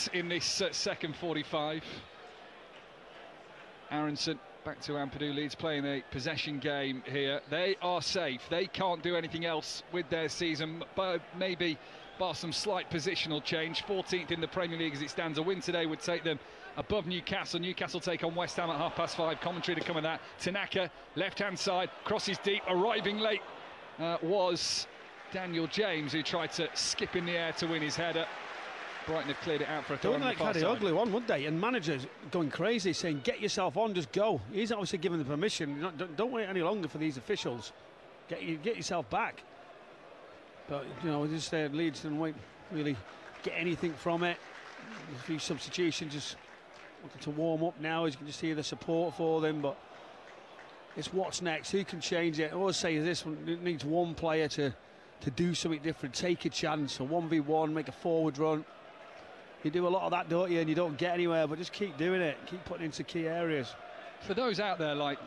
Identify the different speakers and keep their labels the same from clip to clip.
Speaker 1: minutes in this second 45. Aronson back to Ampadu. Leeds playing a possession game here. They are safe. They can't do anything else with their season, but maybe bar some slight positional change. 14th in the Premier League as it stands. A win today would take them above Newcastle. Newcastle take on West Ham at 5:30. Commentary to come of that. Tanaka, left-hand side, crosses deep. Arriving late was Daniel James, who tried to skip in the air to win his header. Brighton have cleared it out for a throw.
Speaker 2: Don't like Karagioglu one, would they? And managers going crazy, saying, get yourself on, just go. He's obviously given the permission. Don't wait any longer for these officials. Get yourself back. But, you know, just Leeds didn't really get anything from it. A few substitutions, just looking to warm up now, as you can just hear the support for them. But it's what's next. Who can change it? I always say this one, it needs one player to do something different, take a chance, a 1v1, make a forward run. You do a lot of that, don't you, and you don't get anywhere, but just keep doing it, keep putting it into key areas.
Speaker 1: For those out there like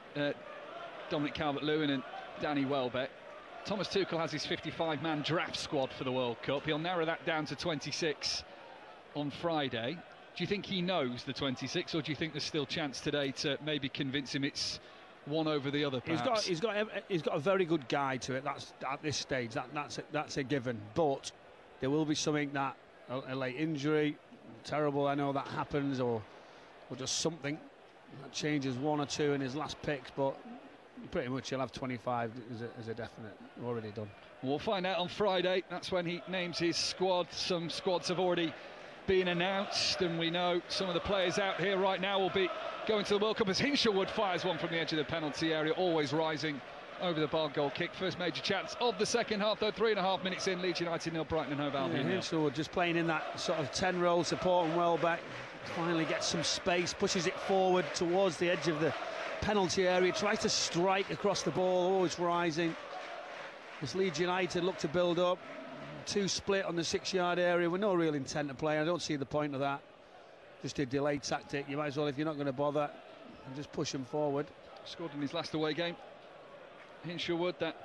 Speaker 1: Dominic Calvert-Lewin and Danny Welbeck, Thomas Tuchel has his 55-man draft squad for the World Cup. He'll narrow that down to 26 on Friday. Do you think he knows the 26, or do you think there's still chance today to maybe convince him it's one over the other, perhaps?
Speaker 2: He's got a very good guide to it. That's at this stage. That's a given. But there will be something that a late injury, terrible. I know that happens, or just something that changes one or two in his last picks. But pretty much he'll have 25 as a definite. Already done.
Speaker 1: We'll find out on Friday. That's when he names his squad. Some squads have already been announced, and we know some of the players out here right now will be going to the World Cup as Hinshelwood fires one from the edge of the penalty area, always rising over the bar goal kick. First major chance of the second half, though. 3.5 minutes in, Leeds United 0, Brighton and Hove Albion 0.
Speaker 2: Hinshelwood just playing in that sort of 10 role, supporting Welbeck. Finally gets some space, pushes it forward towards the edge of the penalty area, tries to strike across the ball, always rising. As Leeds United look to build up, two split on the 6-yard area with no real intent to play. I don't see the point of that. Just a delayed tactic. You might as well, if you're not going to bother, and just push him forward.
Speaker 1: Scored in his last away game. Hinshelwood, that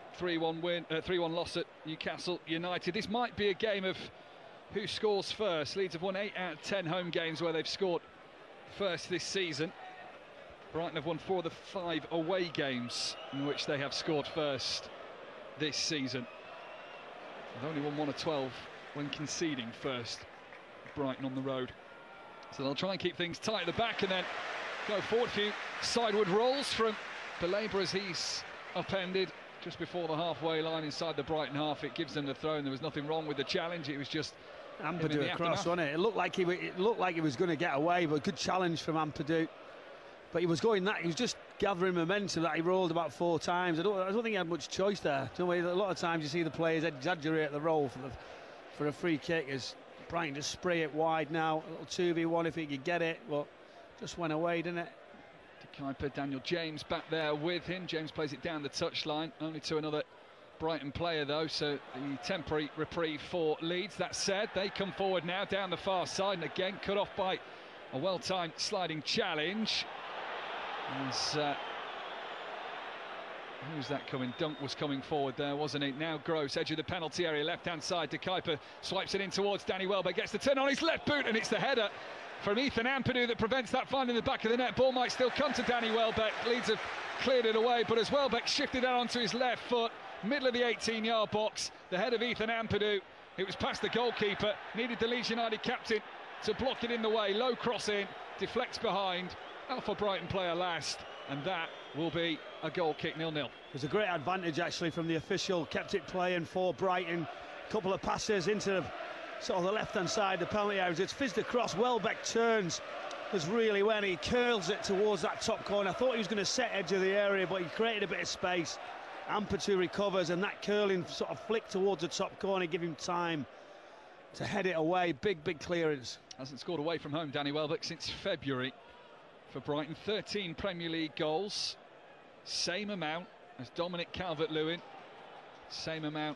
Speaker 1: 3-1 loss at Newcastle United. This might be a game of who scores first. Leeds have won 8 out of 10 home games where they've scored first this season. Brighton have won 4 of the 5 away games in which they have scored first this season. They've only won 1 of 12 when conceding first. Brighton on the road. So they'll try and keep things tight at the back and then go forward. A few sideward rolls from Belaber as he's upended just before the halfway line inside the Brighton half. It gives them the throw, and there was nothing wrong with the challenge. It was just
Speaker 2: Ampadu across, wasn't it? It looked like he was going to get away, but good challenge from Ampadu. But he was just gathering momentum. That he rolled about 4 times. I don't think he had much choice there. A lot of times you see the players exaggerate the roll for a free kick. As Brighton just spray it wide now, a little 2v1 if he could get it, but just went away, didn't it?
Speaker 1: Kuiper, Daniel James back there with him. James plays it down the touchline, only to another Brighton player though, so the temporary reprieve for Leeds. That said, they come forward now down the far side, and again cut off by a well-timed sliding challenge. Who's that coming? Dunk was coming forward there, wasn't he? Now Gross, edge of the penalty area, left-hand side to Kuiper, swipes it in towards Danny Welbeck, gets the turn on his left boot, and it's the header from Ethan Ampadu that prevents that finding the back of the net. Ball might still come to Danny Welbeck. Leeds have cleared it away, but as Welbeck shifted that onto his left foot, middle of the 18-yard box, the head of Ethan Ampadu, it was past the goalkeeper, needed the Leeds United captain to block it in the way. Low cross in, deflects behind, Alpha Brighton player last, and that will be a goal kick, 0-0.
Speaker 2: It was a great advantage actually from the official, kept it playing for Brighton. Couple of passes into sort of the left-hand side, the penalty area. It's fizzed across, Welbeck turns, was really when he curls it towards that top corner. I thought he was going to set edge of the area, but he created a bit of space. Ampadu recovers, and that curling sort of flick towards the top corner, give him time to head it away. Big clearance.
Speaker 1: Hasn't scored away from home, Danny Welbeck, since February for Brighton. 13 Premier League goals, same amount as Dominic Calvert-Lewin, same amount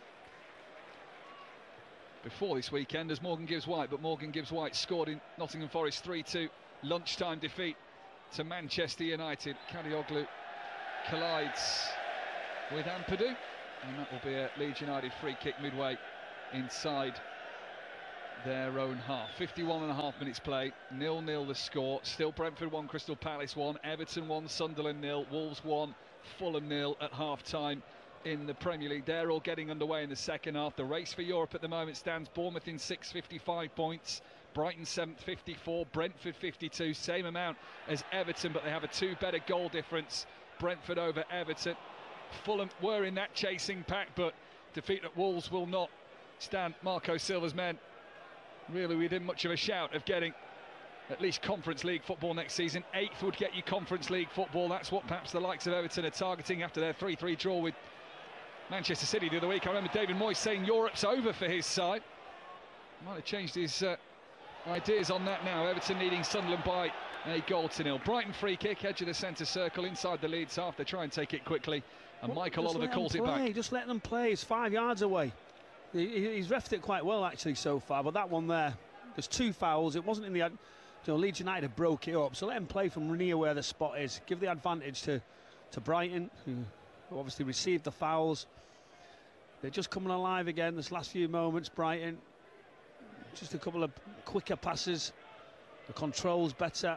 Speaker 1: before this weekend as Morgan Gibbs-White, but Morgan Gibbs-White scored in Nottingham Forest 3-2 lunchtime defeat to Manchester United. Karagioglu collides with Ampadu, and that will be a Leeds United free kick midway inside their own half. 51.5 minutes played, 0-0 the score. Still Brentford 1, Crystal Palace 1, Everton 1, Sunderland 0, Wolves 1, Fulham 0 at half-time in the Premier League. They're all getting underway in the second half. The race for Europe at the moment stands Bournemouth in 6th, 55 points. Brighton 7th, 54. Brentford 52, same amount as Everton, but they have a 2 better goal difference. Brentford over Everton. Fulham were in that chasing pack, but defeat at Wolves will not stand Marco Silva's men really within much of a shout of getting at least Conference League football next season. 8th would get you Conference League football. That's what perhaps the likes of Everton are targeting after their 3-3 draw with Manchester City the other week. I remember David Moyes saying Europe's over for his side. Might have changed his ideas on that now. Everton leading Sunderland by a 1-0. Brighton free kick, edge of the centre circle, inside the Leeds half. They try and take it quickly, and Michael Oliver calls it back.
Speaker 2: Just let them play. It's 5 yards away. He's refed it quite well actually so far, but that one there, there's 2 fouls. It wasn't in the... Leeds United have broke it up, so let him play from near where the spot is. Give the advantage to Brighton, who obviously received the fouls. They're just coming alive again this last few moments, Brighton. Just a couple of quicker passes. The control's better.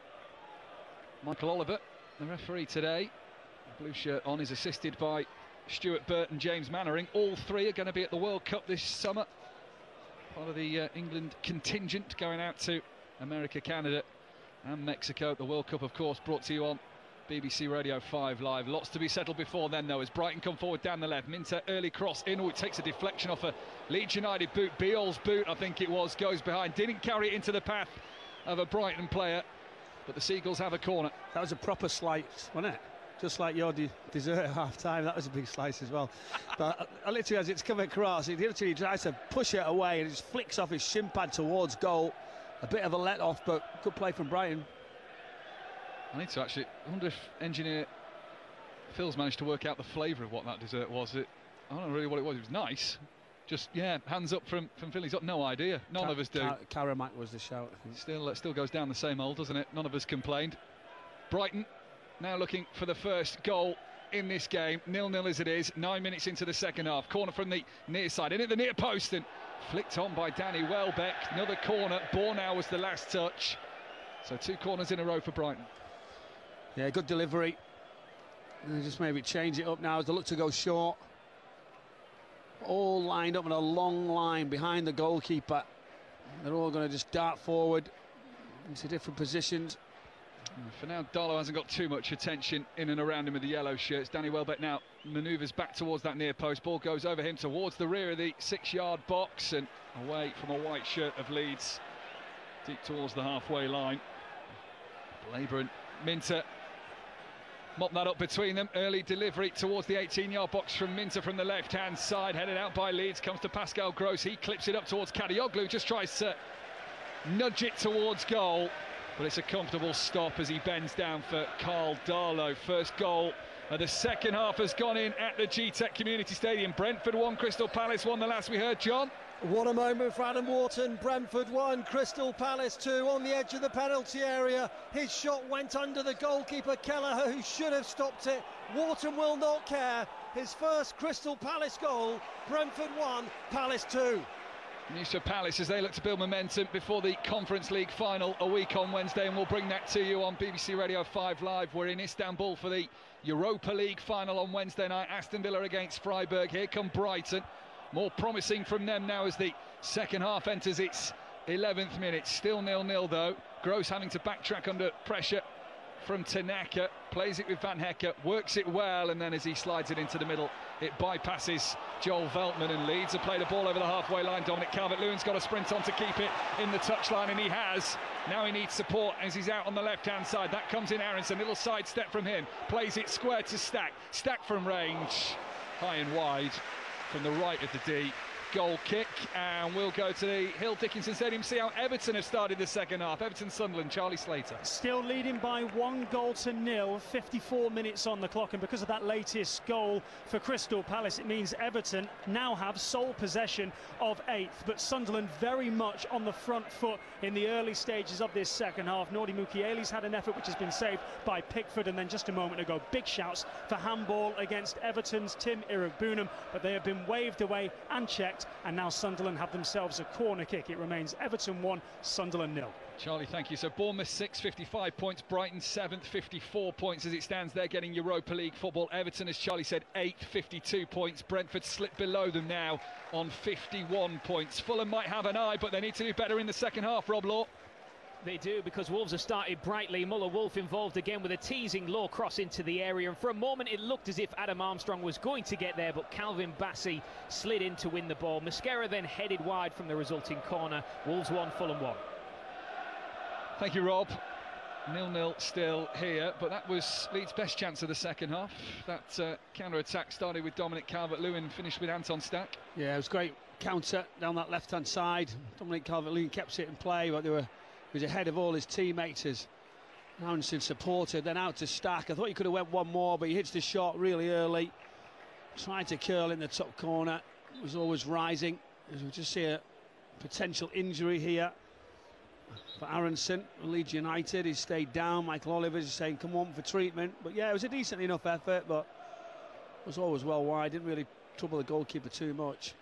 Speaker 1: Michael Oliver, the referee today, blue shirt on, is assisted by Stuart Burt and James Mannering. All 3 are going to be at the World Cup this summer. Part of the England contingent going out to America, Canada and Mexico. The World Cup, of course, brought to you on BBC Radio 5 Live. Lots to be settled before then, though, as Brighton come forward down the left. Minter, early cross in. Oh, it takes a deflection off a Leeds United boot. Beale's boot, I think it was, goes behind. Didn't carry it into the path of a Brighton player, but the Seagulls have a corner.
Speaker 2: That was a proper slice, wasn't it? Just like your dessert at half-time. That was a big slice as well. But literally, as it's come across, he literally tries to push it away and it just flicks off his shin pad towards goal. A bit of a let-off, but good play from Brighton.
Speaker 1: I need to actually... I wonder if engineer Phil's managed to work out the flavour of what that dessert was. I don't know really what it was. It was nice. Just, yeah, hands up from Phil. He's got no idea. None of us do.
Speaker 2: Karamak was the shout, I think.
Speaker 1: Still goes down the same old, doesn't it? None of us complained. Brighton now looking for the first goal in this game. 0-0 as it is. 9 minutes into the second half. Corner from the near side. In at the near post and flicked on by Danny Welbeck. Another corner. Bornau was the last touch. So 2 corners in a row for Brighton.
Speaker 2: Yeah, good delivery. And just maybe change it up now as they look to go short. All lined up in a long line behind the goalkeeper. They're all going to just dart forward into different positions.
Speaker 1: For now, Darlow hasn't got too much attention in and around him with the yellow shirts. Danny Welbeck now manoeuvres back towards that near post. Ball goes over him towards the rear of the 6-yard box and away from a white shirt of Leeds, deep towards the halfway line. Blaber and Minter mop that up between them. Early delivery towards the 18-yard box from Minter from the left-hand side, headed out by Leeds, comes to Pascal Gross. He clips it up towards Kadioglu, just tries to nudge it towards goal, but it's a comfortable stop as he bends down for Carl Darlow. First goal of the second half has gone in at the G-Tech Community Stadium. Brentford 1, Crystal Palace 1, the last we heard, John.
Speaker 3: What a moment for Adam Wharton. Brentford 1, Crystal Palace 2, on the edge of the penalty area. His shot went under the goalkeeper Kelleher, who should have stopped it. Wharton will not care. His first Crystal Palace goal. Brentford 1, Palace 2.
Speaker 1: News for Palace as they look to build momentum before the Conference League final a week on Wednesday, and we'll bring that to you on BBC Radio 5 Live. We're in Istanbul for the Europa League final on Wednesday night. Aston Villa against Freiburg. Here come Brighton. More promising from them now as the second half enters its 11th minute. Still 0-0 though. Gross having to backtrack under pressure from Tanaka. Plays it with Van Hecke, works it well, and then as he slides it into the middle, it bypasses Joel Veltman, and Leeds have played a ball over the halfway line. Dominic Calvert-Lewin's got a sprint on to keep it in the touchline, and he has. Now he needs support as he's out on the left-hand side. That comes in Aronson, little sidestep from him. Plays it square to Stack. Stack from range, high and wide from the right of the D. Goal kick, and we'll go to the Hill Dickinson Stadium, see how Everton have started the second half. Everton-Sunderland, Charlie Slater.
Speaker 4: Still leading by 1-0, 54 minutes on the clock, and because of that latest goal for Crystal Palace, it means Everton now have sole possession of 8th, but Sunderland very much on the front foot in the early stages of this second half. Nordi Mukiele's had an effort which has been saved by Pickford, and then just a moment ago, big shouts for handball against Everton's Tim Iroegbunam, but they have been waved away and checked blocked, and now Sunderland have themselves a corner kick. It remains Everton 1, Sunderland 0.
Speaker 1: Charlie, thank you. So Bournemouth 6, 55 points. Brighton 7th, 54 points as it stands. They're getting Europa League football. Everton, as Charlie said, 8, 52 points. Brentford slipped below them now on 51 points. Fulham might have an eye, but they need to do better in the second half, Rob Law.
Speaker 5: They do, because Wolves have started brightly. Muller-Wolf involved again with a teasing low cross into the area, and for a moment it looked as if Adam Armstrong was going to get there, but Calvin Bassey slid in to win the ball. Mosquera then headed wide from the resulting corner. Wolves 1, Fulham 1.
Speaker 1: Thank you, Rob. 0-0 still here, but that was Leeds' best chance of the second half. That counter-attack started with Dominic Calvert-Lewin, finished with Anton Stack.
Speaker 2: Yeah, it was great counter down that left-hand side. Dominic Calvert-Lewin kept it in play, but he was ahead of all his teammates as Aronson supported, then out to Stack. I thought he could have went one more, but he hits the shot really early. Tried to curl in the top corner, was always rising. As we just see a potential injury here for Aronson, Leeds United. He stayed down. Michael Oliver's saying come on for treatment, but yeah, it was a decent enough effort, but was always well wide, didn't really trouble the goalkeeper too much.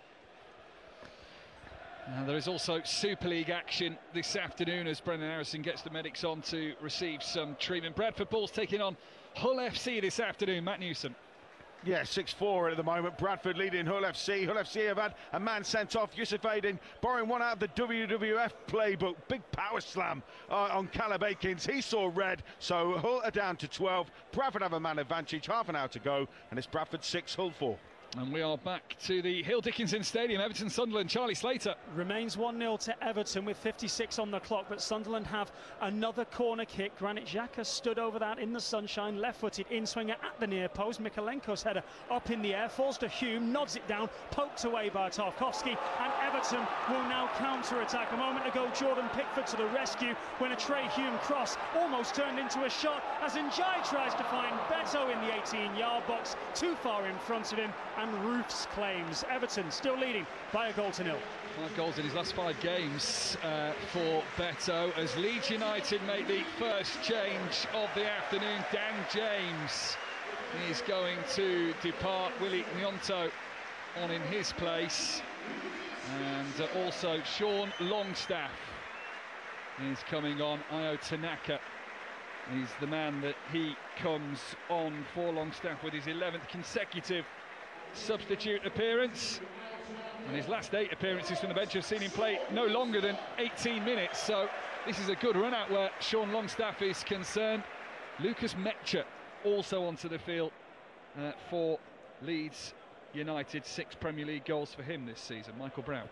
Speaker 1: And there is also Super League action this afternoon as Brendan Harrison gets the medics on to receive some treatment. Bradford Bulls taking on Hull FC this afternoon. Matt Newson.
Speaker 6: Yeah, 6-4 at the moment. Bradford leading Hull FC. Hull FC have had a man sent off. Yusuf Aydin borrowing one out of the WWF playbook. Big power slam on Caleb Akins. He saw red, so Hull are down to 12. Bradford have a man advantage, half an hour to go, and it's Bradford 6, Hull 4.
Speaker 1: And we are back to the Hill Dickinson Stadium. Everton Sunderland. Charlie Slater.
Speaker 4: Remains 1-0 to Everton with 56 on the clock, but Sunderland have another corner kick. Granit Xhaka stood over that in the sunshine, left-footed in-swinger at the near post. Mikalenko's header up in the air, falls to Hume, nods it down, poked away by Tarkowski, and Everton will now counter-attack. A moment ago, Jordan Pickford to the rescue when a Trey Hume cross almost turned into a shot as Njai tries to find Beto in the 18-yard box, too far in front of him, and Roofs claims. Everton still leading by a goal to nil.
Speaker 1: 5 goals in his last 5 games for Beto as Leeds United make the first change of the afternoon. Dan James is going to depart. Willie Gnonto on in his place, and also Sean Longstaff is coming on. Ayo Tanaka is the man that he comes on for. Longstaff with his 11th consecutive substitute appearance, and his last 8 appearances from the bench have seen him play no longer than 18 minutes, so this is a good run out where Sean Longstaff is concerned. Lucas Metcher also onto the field for Leeds United. 6 Premier League goals for him this season. Michael Brown.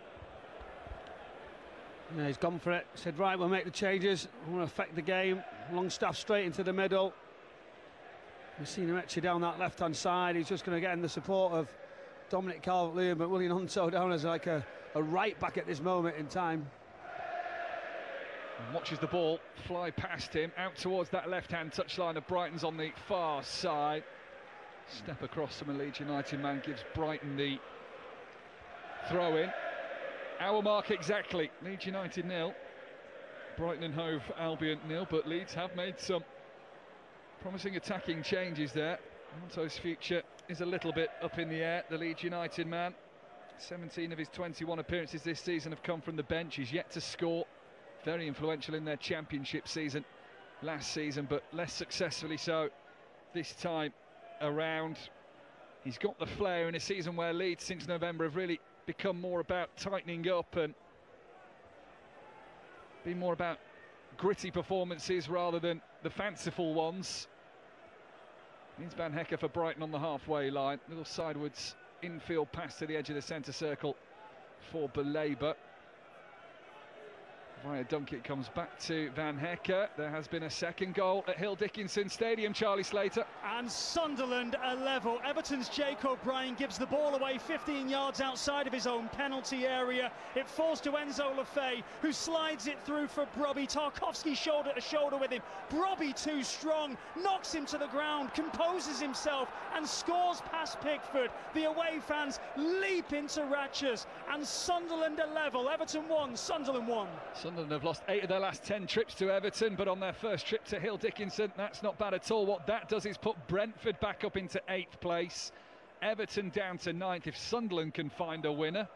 Speaker 2: Yeah, he's gone for it, said right, we'll make the changes, I want to affect the game. Longstaff straight into the middle. We've seen him actually down that left-hand side. He's just going to get in the support of Dominic Calvert-Lewin, but Willie Gnonto down as like a right back at this moment in time.
Speaker 1: And watches the ball fly past him, out towards that left-hand touchline of Brighton's on the far side. Step across from a Leeds United man gives Brighton the throw-in. Hour mark exactly. Leeds United 0. Brighton and Hove Albion 0, but Leeds have made some promising attacking changes there. Gnonto's future is a little bit up in the air. The Leeds United man, 17 of his 21 appearances this season have come from the bench. He's yet to score. Very influential in their championship season last season, but less successfully so this time around. He's got the flair in a season where Leeds since November have really become more about tightening up and being more about gritty performances rather than the fanciful ones. Here's Van Hecke for Brighton on the halfway line. Little sidewards infield pass to the edge of the centre circle for Belabor. Via dunk it comes back to Van Hecke. There has been a second goal at Hill Dickinson Stadium, Charlie Slater.
Speaker 4: And Sunderland are level. Everton's Jake O'Brien gives the ball away 15 yards outside of his own penalty area. It falls to Enzo Lefebvre, who slides it through for Brobby. Tarkowski shoulder to shoulder with him. Brobby too strong, knocks him to the ground, composes himself and scores past Pickford. The away fans leap into raptures, and Sunderland are level. Everton 1, Sunderland 1.
Speaker 1: Sunderland have lost 8 of their last 10 trips to Everton, but on their first trip to Hill Dickinson, that's not bad at all. What that does is put Brentford back up into 8th place, Everton down to 9th. If Sunderland can find a winner,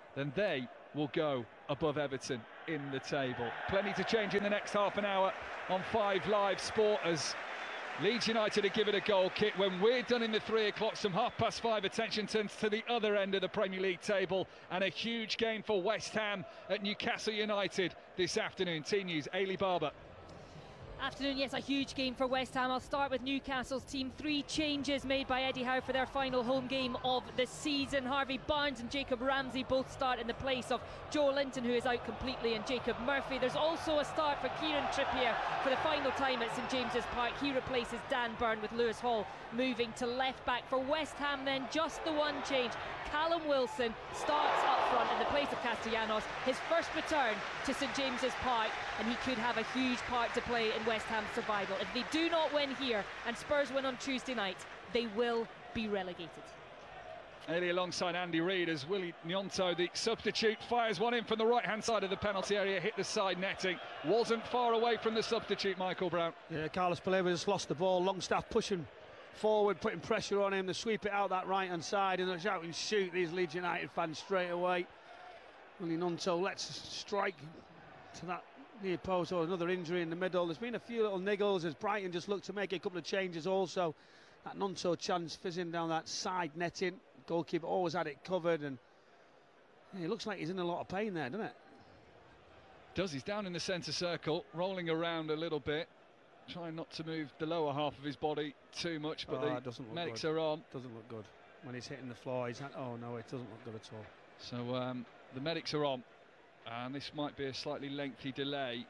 Speaker 1: then they will go above Everton in the table. Plenty to change in the next half an hour on 5 Live Sport as Leeds United are given a goal kick. When we're done in the 3 o'clock, some 5:30 attention turns to the other end of the Premier League table, and a huge game for West Ham at Newcastle United this afternoon. Team News, Ailey Barber.
Speaker 7: Afternoon, yes, a huge game for West Ham. I'll start with Newcastle's team. 3 changes made by Eddie Howe for their final home game of the season. Harvey Barnes and Jacob Ramsey both start in the place of Joe Linton, who is out completely, and Jacob Murphy. There's also a start for Kieran Trippier for the final time at St James's Park. He replaces Dan Burn, with Lewis Hall moving to left back. For West Ham then, just the one change. Callum Wilson starts up front in the place of Castellanos. His first return to St James's Park, and he could have a huge part to play in West Ham's survival. If they do not win here and Spurs win on Tuesday night, they will be relegated.
Speaker 1: Early alongside Andy Reid as Willie Gnonto, the substitute, fires one in from the right-hand side of the penalty area, hit the side netting. Wasn't far away from the substitute, Michael Brown.
Speaker 2: Yeah, Carlos Baleba just lost the ball. Longstaff pushing forward, putting pressure on him. They sweep it out that right-hand side, and they're shouting shoot, these Leeds United fans, straight away. Willie Gnonto lets strike to that near post, or another injury in the middle. There's been a few little niggles as Brighton just look to make a couple of changes also. That Gnonto chance fizzing down that side netting. Goalkeeper always had it covered, and yeah, it looks like he's in a lot of pain there, doesn't it?
Speaker 1: Does. He's down in the centre circle, rolling around a little bit, trying not to move the lower half of his body too much, but the medics are on.
Speaker 2: Doesn't look good when he's hitting the floor. Oh no, it doesn't look good at all.
Speaker 1: So the medics are on, and this might be a slightly lengthy delay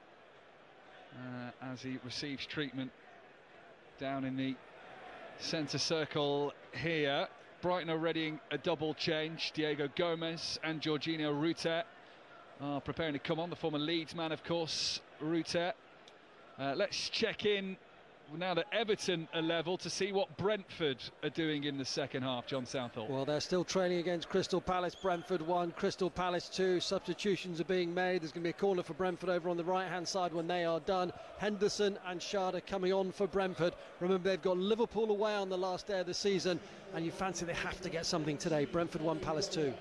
Speaker 1: as he receives treatment down in the centre circle here. Brighton are readying a double change. Diego Gomez and Jorginho Rutter are preparing to come on. The former Leeds man, of course, Rutter. Let's check in now that Everton are level to see what Brentford are doing in the second half. John Southall.
Speaker 3: Well, they're still trailing against Crystal Palace. Brentford 1, Crystal Palace 2. Substitutions are being made. There's going to be a corner for Brentford over on the right-hand side when they are done. Henderson and Schade coming on for Brentford. Remember, they've got Liverpool away on the last day of the season, and you fancy they have to get something today. Brentford 1, Palace 2.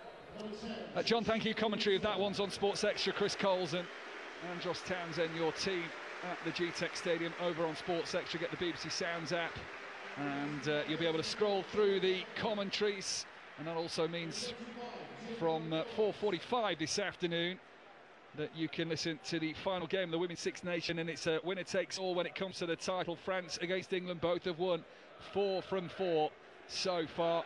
Speaker 1: John, thank you. Commentary of that one's on Sports Extra. Chris Coles and Andros Townsend, your team at the GTEC Stadium over on Sports Extra. Get the BBC Sounds app, and you'll be able to scroll through the commentaries, and that also means from 4:45 this afternoon that you can listen to the final game of the Women's Six Nations, and it's a winner takes all when it comes to the title. France against England, both have won 4 from 4 so far,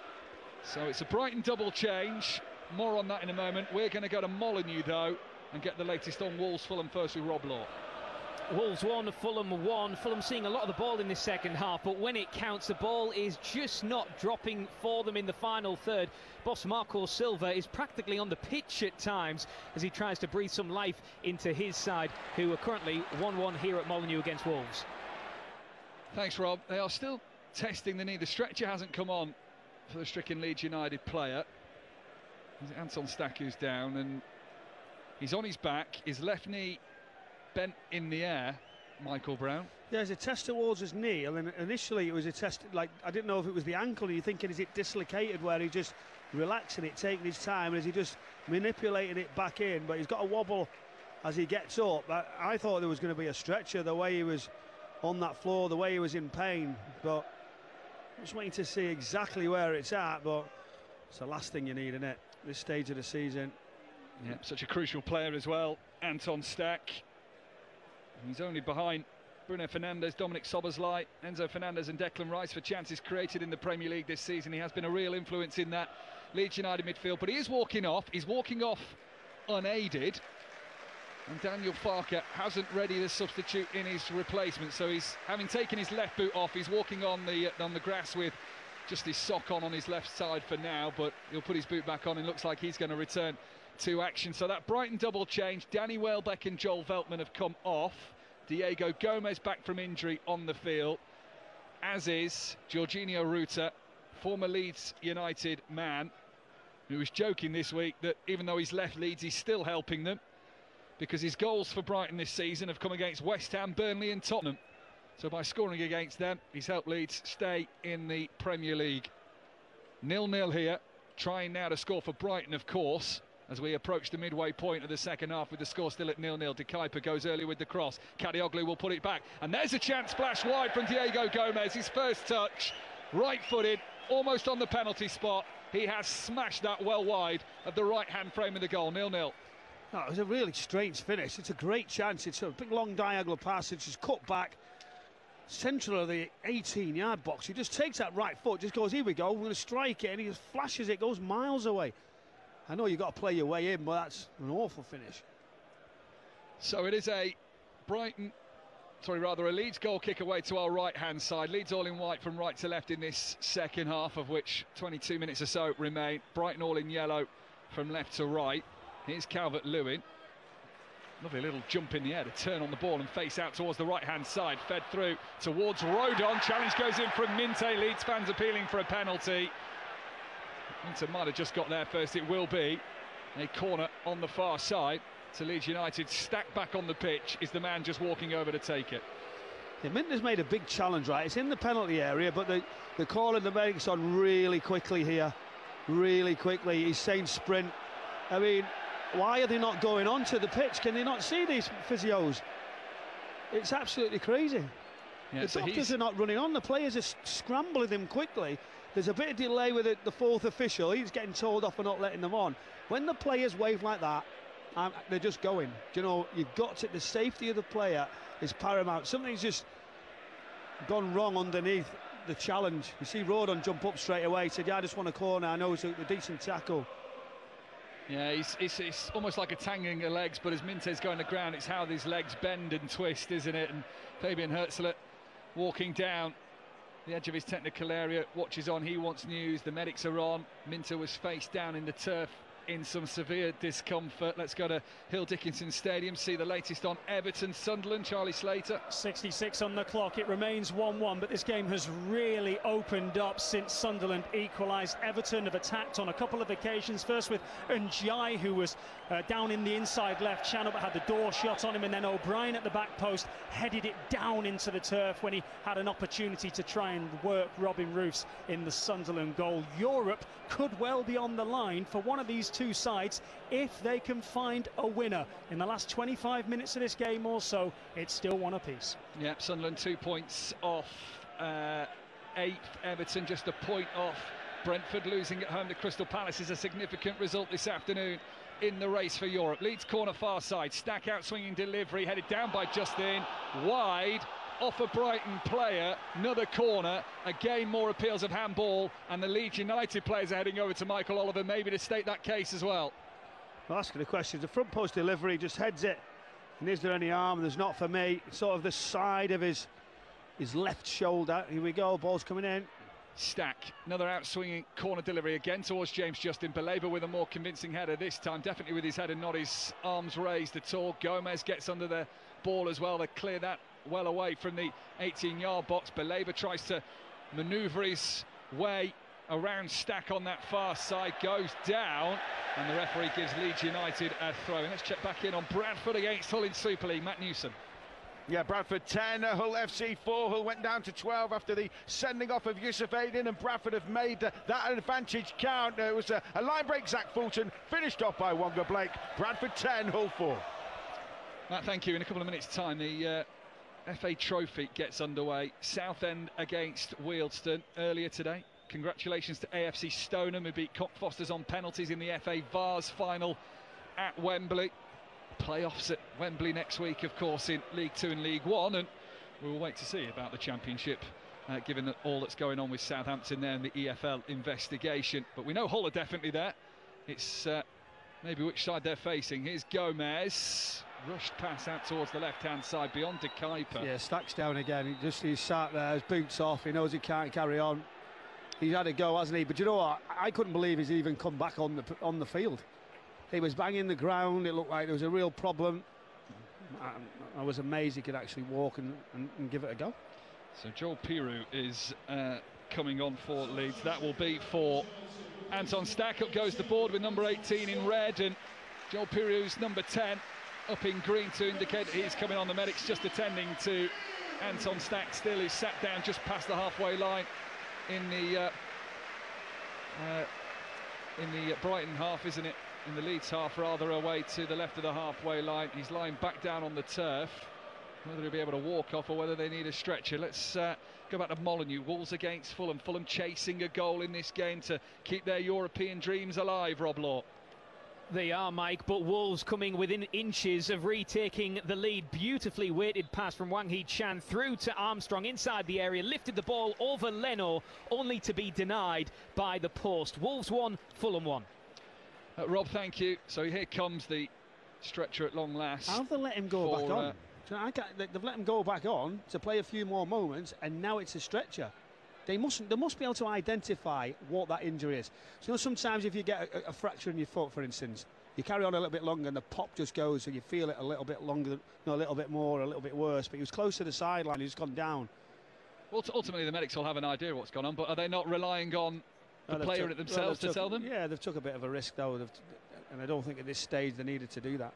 Speaker 1: so it's a Brighton double change. More on that in a moment. We're going to go to Molineux though and get the latest on Wolves Fulham first with Rob Law.
Speaker 5: Wolves 1, Fulham 1. Fulham seeing a lot of the ball in this second half, but when it counts, the ball is just not dropping for them in the final third. Boss Marco Silva is practically on the pitch at times as he tries to breathe some life into his side, who are currently 1-1 here at Molineux against Wolves.
Speaker 1: Thanks, Rob. They are still testing the knee. The stretcher hasn't come on for the stricken Leeds United player. Anton Staku's down, and he's on his back. His left knee bent in the air, Michael Brown.
Speaker 2: Yeah, there's a test towards his knee, and then initially it was a test, like, I didn't know if it was the ankle. You're thinking, is it dislocated, where he's just relaxing it, taking his time, and is he just manipulating it back in? But he's got a wobble as he gets up. I thought there was going to be a stretcher, the way he was on that floor, the way he was in pain, but just waiting to see exactly where it's at. But it's the last thing you need, isn't it, this stage of the season?
Speaker 1: Yeah, such a crucial player as well, Anton Stack. He's only behind Bruno Fernandes, Dominic Szoboszlai, Enzo Fernandez and Declan Rice for chances created in the Premier League this season. He has been a real influence in that Leeds United midfield, but he is walking off. He's walking off unaided, and Daniel Farke hasn't ready the substitute in his replacement, so he's, having taken his left boot off, he's walking on the grass with just his sock on his left side for now, but he'll put his boot back on and looks like he's going to return to action. So that Brighton double change, Danny Welbeck and Joel Veltman have come off. Diego Gomez back from injury on the field, as is Jorginho Rutter, former Leeds United man, who was joking this week that even though he's left Leeds, he's still helping them, because his goals for Brighton this season have come against West Ham, Burnley and Tottenham. So by scoring against them, he's helped Leeds stay in the Premier League. 0-0 here. trying now to score for Brighton, of course, as we approach the midway point of the second half with the score still at 0-0. De Kuyper goes early with the cross. Kadioglu will put it back, and there's a chance splash wide from Diego Gomez. His first touch, right-footed, almost on the penalty spot. He has smashed that well wide of the right-hand frame of the goal. 0-0.
Speaker 2: No, it was a really strange finish. It's a great chance. It's a big long diagonal pass. It's just cut back, central of the 18-yard box. He just takes that right foot, just goes, here we go, we're going to strike it, and he just flashes it, goes miles away. I know you've got to play your way in, but that's an awful finish.
Speaker 1: So it is a Leeds goal kick away to our right-hand side. Leeds all in white from right to left in this second half, of which 22 minutes or so remain. Brighton all in yellow from left to right. Here's Calvert-Lewin. Lovely little jump in the air to turn on the ball and face out towards the right-hand side. Fed through towards Rodon. Challenge goes in from Minte. Leeds fans appealing for a penalty. Minte might have just got there first. It will be a corner on the far side to Leeds United. Stack back on the pitch. Is the man just walking over to take it?
Speaker 2: Yeah, Minte's made a big challenge, right? It's in the penalty area, but the call in the makes on really quickly here. Really quickly. He's saying sprint. I mean, why are they not going onto the pitch? Can they not see these physios? It's absolutely crazy.
Speaker 1: Yeah,
Speaker 2: the doctors are not running on. The players are scrambling them quickly. There's a bit of delay with the fourth official. He's getting told off for not letting them on. When the players wave like that, they're just going. Do you know, you've got to, the safety of the player is paramount. Something's just gone wrong underneath the challenge. You see Rodon jump up straight away. He said, yeah, I just want a corner. I know it's a decent tackle.
Speaker 1: Yeah, it's almost like a tangling of legs, but as Minte's going to ground, it's how these legs bend and twist, isn't it? And Fabian Herzler walking down the edge of his technical area, watches on, he wants news, the medics are on. Minte was face down in the turf in some severe discomfort. Let's go to Hill Dickinson Stadium, see the latest on Everton, Sunderland. Charlie Slater.
Speaker 4: 66 on the clock, it remains 1-1, but this game has really opened up since Sunderland equalised. Everton have attacked on a couple of occasions, first with Njai, who was down in the inside left channel but had the door shut on him, and then O'Brien at the back post headed it down into the turf when he had an opportunity to try and work Robin Roofs in the Sunderland goal. Europe could well be on the line for one of these two sides if they can find a winner. In the last 25 minutes of this game or so, it's still one apiece.
Speaker 1: Yep, Sunderland 2 points off 8th, Everton just a point off. Brentford losing at home to Crystal Palace is a significant result this afternoon in the race for Europe. Leeds corner far side, Stack out swinging delivery, headed down by Justin, wide, off a Brighton player, another corner, again more appeals of handball, and the Leeds United players are heading over to Michael Oliver maybe to state that case as well.
Speaker 2: Well, asking the question, the front post delivery, just heads it, and is there any harm? There's not for me. Sort of the side of his left shoulder. Here we go, ball's coming in.
Speaker 1: Stack, another out-swinging corner delivery again towards James Justin. Belabor with a more convincing header this time, definitely with his head and not his arms raised at all. Gomez gets under the ball as well to clear that well away from the 18-yard box. Belabor tries to manoeuvre his way around Stack on that far side, goes down, and the referee gives Leeds United a throw. Let's check back in on Bradford against Hull in Super League. Matt Newson.
Speaker 6: Yeah, Bradford 10, Hull FC 4. Hull went down to 12 after the sending off of Yusuf Aydin, and Bradford have made that advantage count. It was a line break, Zach Fulton, finished off by Wonga Blake. Bradford 10, Hull 4.
Speaker 1: Matt, thank you. In a couple of minutes' time, the FA Trophy gets underway. Southend against Wealdstone earlier today. Congratulations to AFC Stoneham, who beat Cockfosters on penalties in the FA Vars final at Wembley. Playoffs at Wembley next week, of course, in League 2 and League 1, and we'll wait to see about the Championship, given that all that's going on with Southampton there and the EFL investigation. But we know Hull are definitely there. It's maybe which side they're facing. Here's Gomez. Rushed pass out towards the left-hand side beyond De Kuyper.
Speaker 2: Yeah, Stack's down again. He's sat there, his boots off. He knows he can't carry on. He's had a go, hasn't he? But you know what? I couldn't believe he's even come back on the field. He was banging the ground. It looked like there was a real problem. I was amazed he could actually walk and give it a go.
Speaker 1: So Joel Piroux is coming on for Leeds. That will be for Anton Stack. Up goes the board with number 18 in red, and Joel Piroux's number 10 up in green to indicate that he's coming on. The medics just attending to Anton Stack still, who's sat down just past the halfway line in the in the Brighton half, isn't it? In the Leeds half, rather, away to the left of the halfway line. He's lying back down on the turf. Whether he'll be able to walk off or whether they need a stretcher. Let's go back to Molineux. Wolves against Fulham. Fulham chasing a goal in this game to keep their European dreams alive, Rob Law.
Speaker 5: They are, Mike, but Wolves coming within inches of retaking the lead. Beautifully weighted pass from Wang Hee-chan through to Armstrong inside the area, lifted the ball over Leno, only to be denied by the post. Wolves 1, Fulham 1.
Speaker 1: Rob, thank you. So here comes the stretcher at long last.
Speaker 2: How have they let him go back on? They've let him go back on to play a few more moments, and now it's a stretcher. They must be able to identify what that injury is. So, you know, sometimes if you get a fracture in your foot, for instance, you carry on a little bit longer and the pop just goes and you feel it a little bit longer, a little bit more, a little bit worse. But he was close to the sideline, he's gone down.
Speaker 1: Well, ultimately the medics will have an idea of what's gone on, but are they not relying on the player themselves to tell them?
Speaker 2: Yeah, they've took a bit of a risk though, and I don't think at this stage they needed to do that.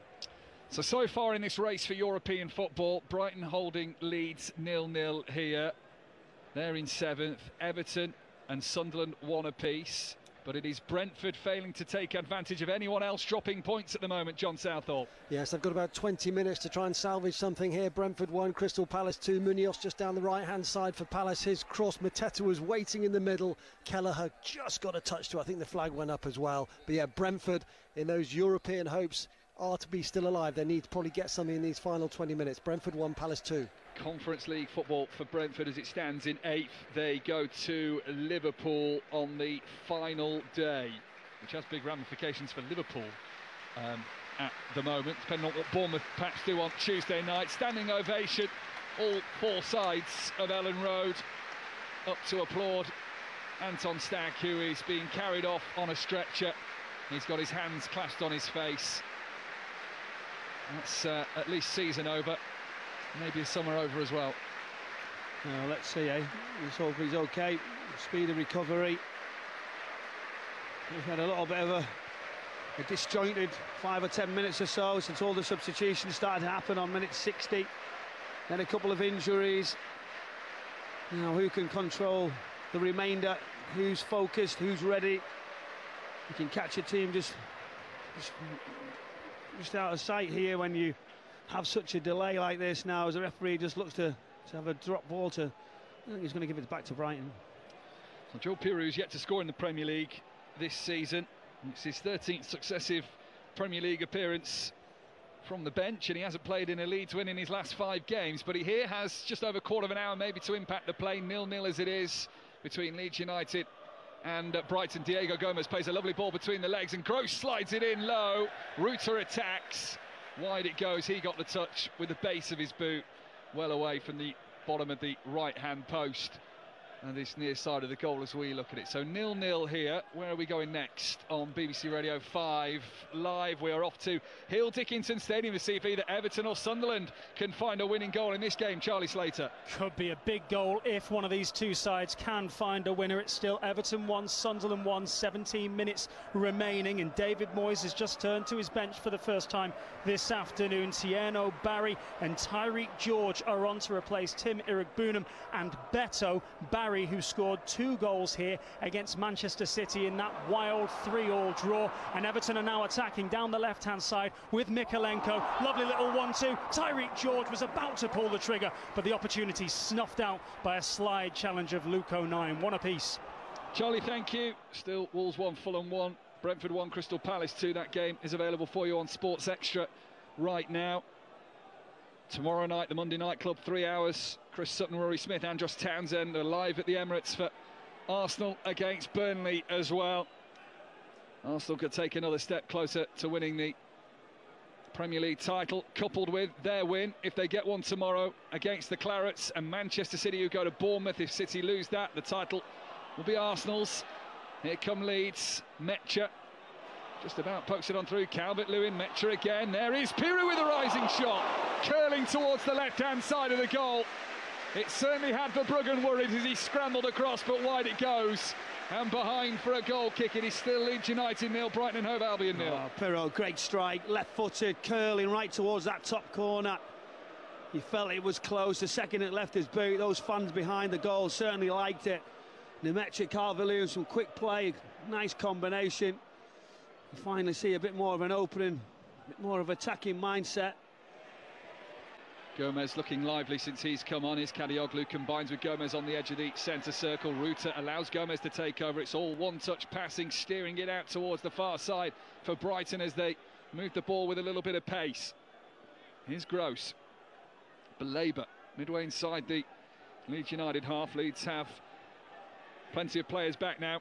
Speaker 1: So far in this race for European football, Brighton holding Leeds 0-0 here. They're in 7th, Everton and Sunderland 1 apiece. But it is Brentford failing to take advantage of anyone else dropping points at the moment, John Southall.
Speaker 3: Yes, they've got about 20 minutes to try and salvage something here. Brentford 1, Crystal Palace 2. Munoz just down the right-hand side for Palace. His cross, Mateta was waiting in the middle. Kelleher just got a touch to, I think the flag went up as well. But yeah, Brentford in those European hopes are to be still alive. They need to probably get something in these final 20 minutes. Brentford 1, Palace 2.
Speaker 1: Conference League football for Brentford as it stands in 8th. They go to Liverpool on the final day, which has big ramifications for Liverpool at the moment, depending on what Bournemouth perhaps do on Tuesday night. Standing ovation, all 4 sides of Ellen Road up to applaud Anton Stagg, who is being carried off on a stretcher. He's got his hands clasped on his face. That's at least season over. Maybe a summer over as well.
Speaker 2: Let's see, let's hope he's okay. Speed of recovery. We've had a little bit of a disjointed 5 or 10 minutes or so since all the substitutions started to happen on minute 60. Then a couple of injuries. You know, who can control the remainder? Who's focused? Who's ready? You can catch a team just out of sight here when you have such a delay like this now, as the referee just looks to have a drop ball to, I think he's going to give it back to Brighton.
Speaker 1: So Joe Pirou's yet to score in the Premier League this season. It's his 13th successive Premier League appearance from the bench, and he hasn't played in a Leeds win in his last 5 games, but he here has just over a quarter of an hour maybe to impact the play. 0-0 as it is between Leeds United and Brighton. Diego Gomez plays a lovely ball between the legs and Gross slides it in low. Rutter attacks. Wide it goes. He got the touch with the base of his boot well away from the bottom of the right-hand post and this near side of the goal as we look at it. So 0-0 here. Where are we going next on BBC Radio 5 Live? We are off to Hill Dickinson Stadium to see if either Everton or Sunderland can find a winning goal in this game. Charlie Slater.
Speaker 4: Could be a big goal if one of these two sides can find a winner. It's still Everton 1, Sunderland 1, 17 minutes remaining, and David Moyes has just turned to his bench for the first time this afternoon. Tierno Barry and Tyreek George are on to replace Tim Irigbunam and Beto. Barry, who scored 2 goals here against Manchester City in that wild 3-3 draw, and Everton are now attacking down the left-hand side with Mikalenko. Lovely little 1-2. Tyreek George was about to pull the trigger, but the opportunity snuffed out by a slide challenge of Luke O'Nien. 1 apiece.
Speaker 1: Charlie, thank you. Still Wolves 1, Fulham 1, Brentford 1, Crystal Palace 2. That game is available for you on Sports Extra right now. Tomorrow night, the Monday Night Club, 3 hours. Chris Sutton, Rory Smith, Andros Townsend are live at the Emirates for Arsenal against Burnley as well. Arsenal could take another step closer to winning the Premier League title, coupled with their win, if they get one tomorrow, against the Clarets, and Manchester City, who go to Bournemouth. If City lose that, the title will be Arsenal's. Here come Leeds. Metcha just about pokes it on through. Calvert-Lewin, Metcha again. There is Pirou with a rising shot, curling towards the left-hand side of the goal. It certainly had Verbruggen worried as he scrambled across, but wide it goes. And behind for a goal kick, it is still Leeds United 0, Brighton and Hove Albion 0.
Speaker 2: Pirou, great strike, left-footed, curling right towards that top corner. He felt it was close the second it left his boot. Those fans behind the goal certainly liked it. Nemetcha, Calvert-Lewin, some quick play, nice combination. You finally see a bit more of an opening, a bit more of attacking mindset.
Speaker 1: Gomez looking lively since he's come on. His Kadioglu combines with Gomez on the edge of the centre circle. Ruta allows Gomez to take over. It's all one-touch passing, steering it out towards the far side for Brighton as they move the ball with a little bit of pace. Here's Gross. Baleba midway inside the Leeds United half. Leeds have plenty of players back now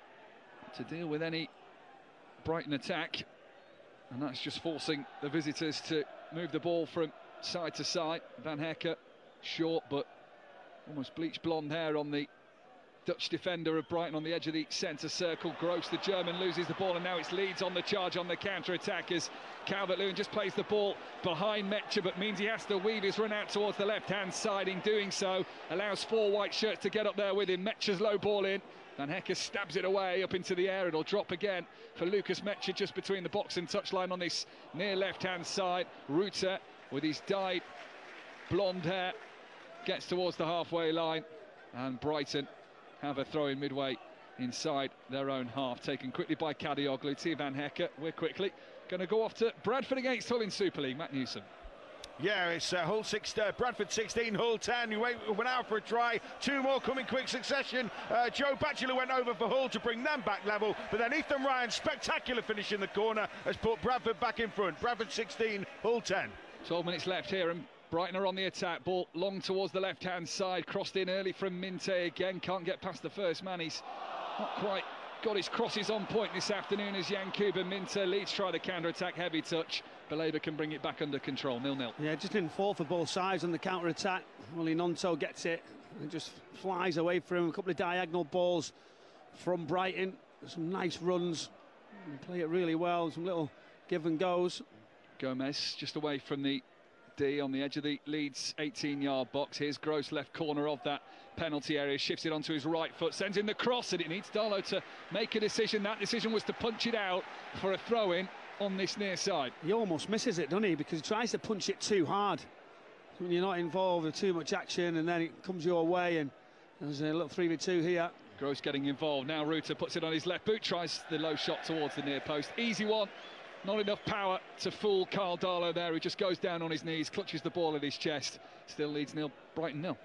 Speaker 1: to deal with any Brighton attack, and that's just forcing the visitors to move the ball from side to side. Van Hecke, short but almost bleached blonde hair on the Dutch defender of Brighton on the edge of the centre circle. Gross, the German, loses the ball, and now it's Leeds on the charge on the counter-attack as Calvert-Lewin just plays the ball behind Metcher, but means he has to weave his run out towards the left-hand side. In doing so, allows 4 white shirts to get up there with him. Metcher's low ball in. Van Hecke stabs it away up into the air. It'll drop again for Lucas Metcher just between the box and touchline on this near left-hand side. Ruta, with his dyed blonde hair, gets towards the halfway line, and Brighton have a throw in midway inside their own half, taken quickly by Kadioglu. To Van Hecke. We're quickly going to go off to Bradford against Hull in Super League. Matt Newsom.
Speaker 6: Yeah, it's Hull 6, Bradford 16, Hull 10. You went out for a try, 2 more coming quick succession. Joe Batchelor went over for Hull to bring them back level, but then Ethan Ryan's spectacular finish in the corner has put Bradford back in front. Bradford 16, Hull 10.
Speaker 1: 12 minutes left here, and Brighton are on the attack. Ball long towards the left-hand side, crossed in early from Minte again. Can't get past the first man. He's not quite got his crosses on point this afternoon as Yankuba Minte. Leeds try the counter-attack, heavy touch. Baleba can bring it back under control, 0-0.
Speaker 2: Yeah, just didn't fall for both sides on the counter-attack. Only Nonto gets it and just flies away from him. A couple of diagonal balls from Brighton. Some nice runs. Play it really well. Some little give and goes.
Speaker 1: Gomez just away from the D on the edge of the Leeds 18-yard box. Here's Gross, left corner of that penalty area, shifts it onto his right foot, sends in the cross, and it needs Darlow to make a decision. That decision was to punch it out for a throw-in on this near side.
Speaker 2: He almost misses it, doesn't he? Because he tries to punch it too hard. When you're not involved with too much action, and then it comes your way, and there's a little 3v2 here.
Speaker 1: Gross getting involved. Now Ruta puts it on his left boot, tries the low shot towards the near post. Easy one. Not enough power to fool Carl Darlow there. He just goes down on his knees, clutches the ball at his chest. Still leads 0, Brighton 0.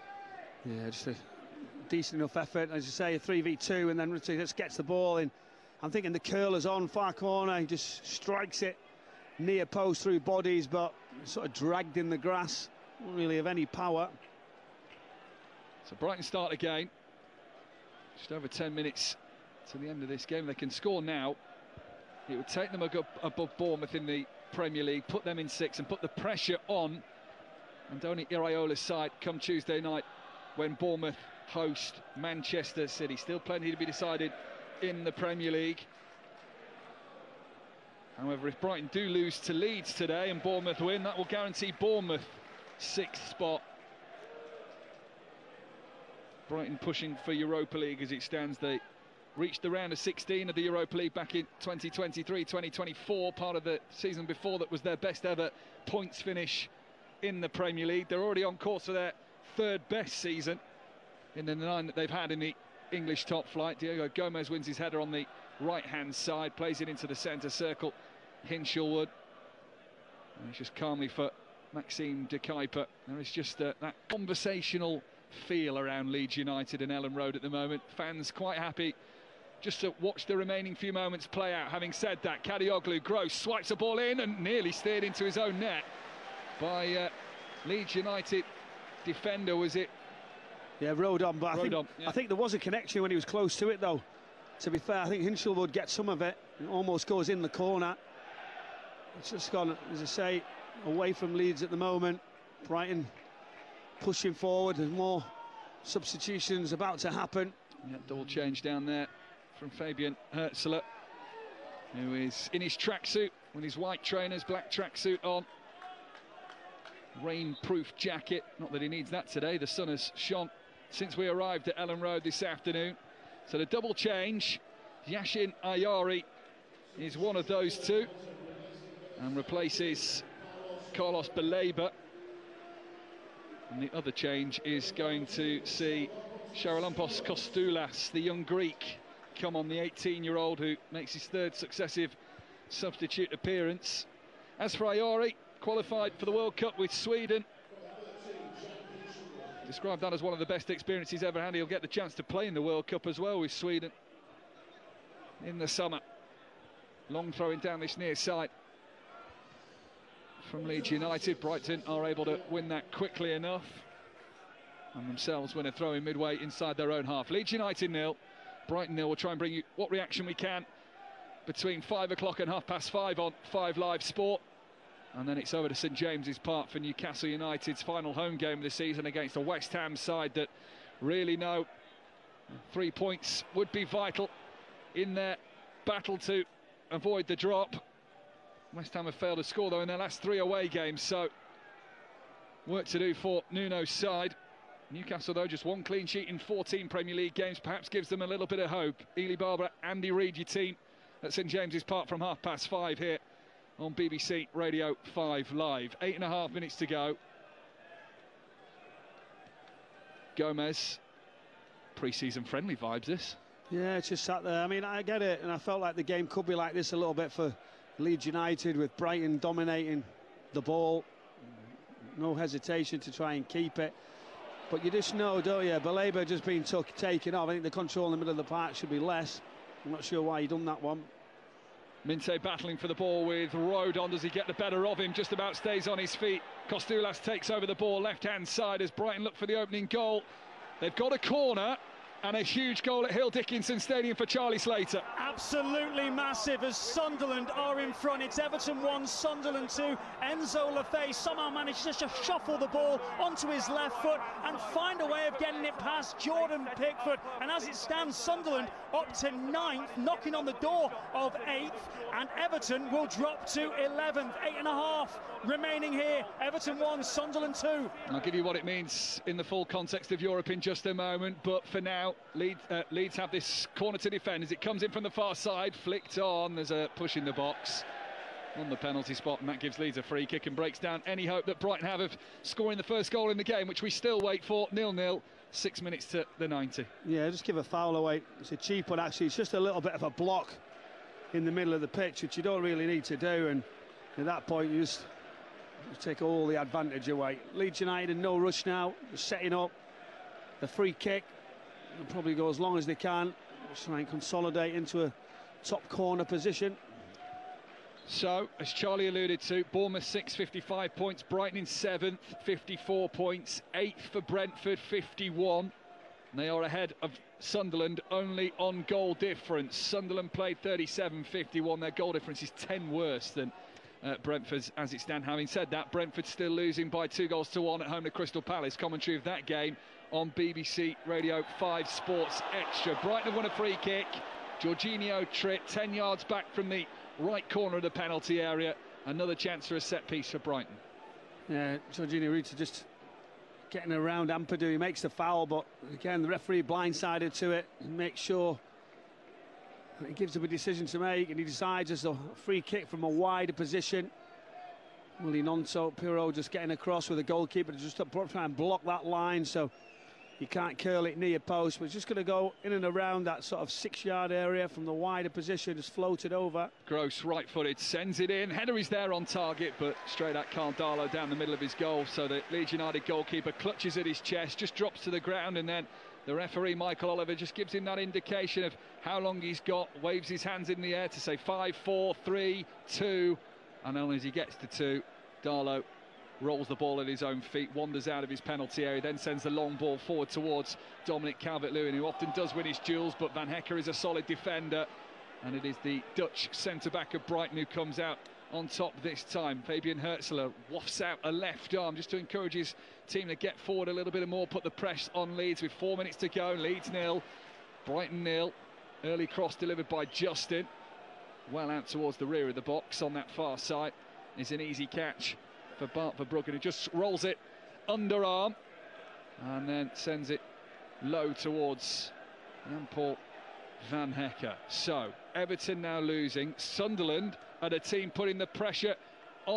Speaker 2: Yeah, just a decent enough effort. As you say, a 3v2, and then Ruta just gets the ball in. I'm thinking the curler's on, far corner. He just strikes it near post through bodies, but sort of dragged in the grass. Not really of any power.
Speaker 1: So Brighton start again. Just over 10 minutes to the end of this game. They can score now. It would take them above Bournemouth in the Premier League, put them in 6 and put the pressure on Andoni Iraola's side come Tuesday night when Bournemouth host Manchester City. Still plenty to be decided in the Premier League. However, if Brighton do lose to Leeds today and Bournemouth win, that will guarantee Bournemouth 6th spot. Brighton pushing for Europa League as it stands. They reached the round of 16 of the Europa League back in 2023-2024, part of the season before that was their best ever points finish in the Premier League. They're already on course for their 3rd best season in the 9 that they've had in the English top flight. Diego Gomez wins his header on the right-hand side, plays it into the centre circle. Hinshelwood, and it's just calmly for Maxime de Kuyper. There is just that conversational feel around Leeds United and Ellen Road at the moment. Fans quite happy just to watch the remaining few moments play out. Having said that, Kadioglu, Gross swipes the ball in and nearly steered into his own net by Leeds United defender, was it?
Speaker 2: Yeah, Rodon, but I think there was a connection when he was close to it, though. To be fair, I think Hinshelwood gets some of it. It almost goes in the corner. It's just gone, as I say, away from Leeds at the moment. Brighton pushing forward. There's more substitutions about to happen.
Speaker 1: Yeah, double change down there from Fabian Hürzeler, who is in his tracksuit with his white trainers, black tracksuit on. Rain-proof jacket. Not that he needs that today. The sun has shone since we arrived at Ellen Road this afternoon. So the double change, Yashin Ayari is one of those two and replaces Carlos Baleba. And the other change is going to see Charalampos Kostoulas, the young Greek, come on, the 18-year-old who makes his third successive substitute appearance. As for Aori, qualified for the World Cup with Sweden. Described that as one of the best experiences he's ever had. He'll get the chance to play in the World Cup as well with Sweden in the summer. Long throwing down this near side from Leeds United. Brighton are able to win that quickly enough and themselves win a throw-in midway inside their own half. Leeds United 0, Brighton 0. We'll try and bring you what reaction we can between 5 o'clock and 5:30 on 5 Live Sport. And then it's over to St James's Park for Newcastle United's final home game of the season against a West Ham side that really know 3 points would be vital in their battle to avoid the drop. West Ham have failed to score though in their last 3 away games, so work to do for Nuno's side. Newcastle though just 1 clean sheet in 14 Premier League games, perhaps gives them a little bit of hope. Ely Barber, Andy Reid, your team at St James's Park from 5:30 here on BBC Radio 5 Live. 8.5 minutes to go. Gomez, pre-season friendly vibes this.
Speaker 2: Yeah, it's just sat there. I mean, I get it, and I felt like the game could be like this a little bit for Leeds United, with Brighton dominating the ball. No hesitation to try and keep it. But you just know, don't you, Baleba just being taken off. I think the control in the middle of the park should be less. I'm not sure why he done that one.
Speaker 1: Minte battling for the ball with Rodon. Does he get the better of him? Just about stays on his feet. Kostoulas takes over the ball left-hand side as Brighton look for the opening goal. They've got a corner and a huge goal at Hill Dickinson Stadium for Charlie Slater.
Speaker 4: Absolutely massive as Sunderland are in front. It's Everton 1, Sunderland 2. Enzo Lefebvre somehow managed just to shuffle the ball onto his left foot and find a way of getting it past Jordan Pickford. And as it stands, Sunderland up to 9th, knocking on the door of 8th, and Everton will drop to 11th. 8.5 remaining here. Everton 1, Sunderland 2.
Speaker 1: I'll give you what it means in the full context of Europe in just a moment, but for now, Leeds have this corner to defend as it comes in from the far side, flicked on. There's a push in the box on the penalty spot, and that gives Leeds a free kick and breaks down any hope that Brighton have of scoring the first goal in the game, which we still wait for. 0-0, 6 minutes to the 90.
Speaker 2: Yeah, just give a foul away. It's a cheap one, actually. It's just a little bit of a block in the middle of the pitch, which you don't really need to do, and at that point you just take all the advantage away. Leeds United in no rush now, setting up the free kick. They'll probably go as long as they can, try and consolidate into a top corner position.
Speaker 1: So, as Charlie alluded to, Bournemouth 6, 55 points, Brighton in 7th, 54 points, 8th for Brentford, 51. They are ahead of Sunderland only on goal difference. Sunderland played 37-51. Their goal difference is 10 worse than Brentford's as it stands. Having said that, Brentford still losing by 2-1 at home to Crystal Palace. Commentary of that game on BBC Radio 5 Sports Extra. Brighton have won a free kick. Jorginho Tritt 10 yards back from the right corner of the penalty area. Another chance for a set piece for Brighton.
Speaker 2: Yeah, Jorginho Rita just getting around Ampadu. He makes the foul, but again the referee blindsided to it and makes sure he gives him a decision to make, and he decides it's a free kick from a wider position. Willie Nonto, Pirro just getting across with the goalkeeper to just try and block that line, so you can't curl it near post, but it's just going to go in and around that sort of 6-yard area from the wider position, just floated over.
Speaker 1: Gross, right-footed, sends it in. Header is there on target, but straight at Cardalo down the middle of his goal, so the Leeds United goalkeeper clutches at his chest, just drops to the ground, and then the referee, Michael Oliver, just gives him that indication of how long he's got, waves his hands in the air to say 5, 4, 3, 2, and only as he gets to 2, Darlow rolls the ball at his own feet, wanders out of his penalty area, then sends the long ball forward towards Dominic Calvert-Lewin, who often does win his duels, but Van Hecker is a solid defender, and it is the Dutch centre-back of Brighton who comes out on top this time. Fabian Hürzeler wafts out a left arm just to encourage his team to get forward a little bit more, put the press on Leeds with 4 minutes to go. Leeds 0, Brighton 0. Early cross delivered by Justin, well out towards the rear of the box on that far side. Is an easy catch for Bart Verbruggen, who just rolls it underarm and then sends it low towards Jan-Paul Van Hecker. So Everton now losing. Sunderland are the team putting the pressure on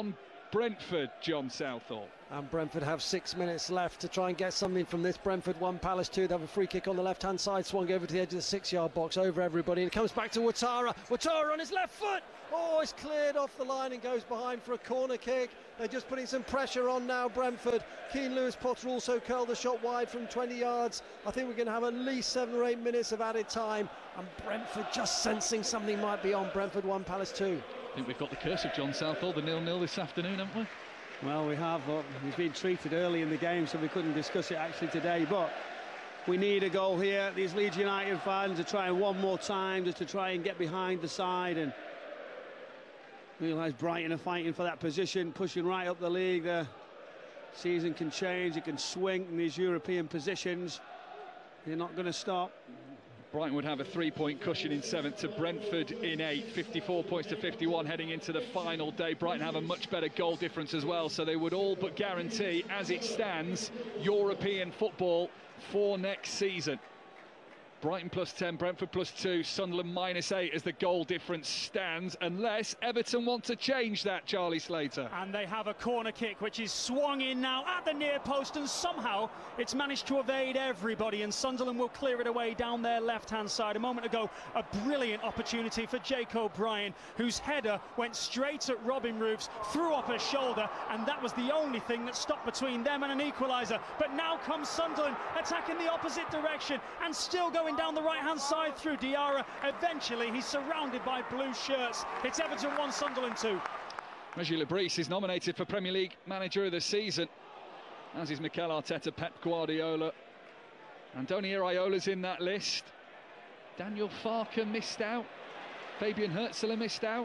Speaker 1: Brentford, John Southall.
Speaker 3: And Brentford have 6 minutes left to try and get something from this. Brentford 1, Palace 2. They have a free kick on the left-hand side, swung over to the edge of the 6-yard box, over everybody. And it comes back to Ouattara. Ouattara on his left foot. Oh, it's cleared off the line and goes behind for a corner kick. They're just putting some pressure on now, Brentford. Keane Lewis-Potter also curled the shot wide from 20 yards. I think we're going to have at least 7 or 8 minutes of added time. And Brentford just sensing something might be on. Brentford 1, Palace 2.
Speaker 1: I think we've got the curse of John Southall, the 0-0 this afternoon, haven't we?
Speaker 2: Well, we have, but he's been treated early in the game, so we couldn't discuss it actually today. But we need a goal here. These Leeds United fans are trying one more time just to try and get behind the side and realise Brighton are fighting for that position, pushing right up the league. The season can change, it can swing in these European positions. They're not going to stop.
Speaker 1: Brighton would have a 3-point cushion in 7th to Brentford in 8th, 54 points to 51 heading into the final day. Brighton have a much better goal difference as well, so they would all but guarantee, as it stands, European football for next season. Brighton +10, Brentford +2, Sunderland -8 as the goal difference stands, unless Everton want to change that, Charlie Slater.
Speaker 4: And they have a corner kick which is swung in now at the near post, and somehow it's managed to evade everybody, and Sunderland will clear it away down their left-hand side. A moment ago, a brilliant opportunity for Jake O'Brien, whose header went straight at Robin Roofs, threw up his shoulder, and that was the only thing that stopped between them and an equaliser. But now comes Sunderland attacking the opposite direction and still going down the right-hand side through Diarra. Eventually, he's surrounded by blue shirts. It's Everton 1, Sunderland 2.
Speaker 1: Reggie Lebris is nominated for Premier League Manager of the Season, as is Mikel Arteta, Pep Guardiola. Andoni Iraiola's in that list. Daniel Farke missed out. Fabian Herzler missed out.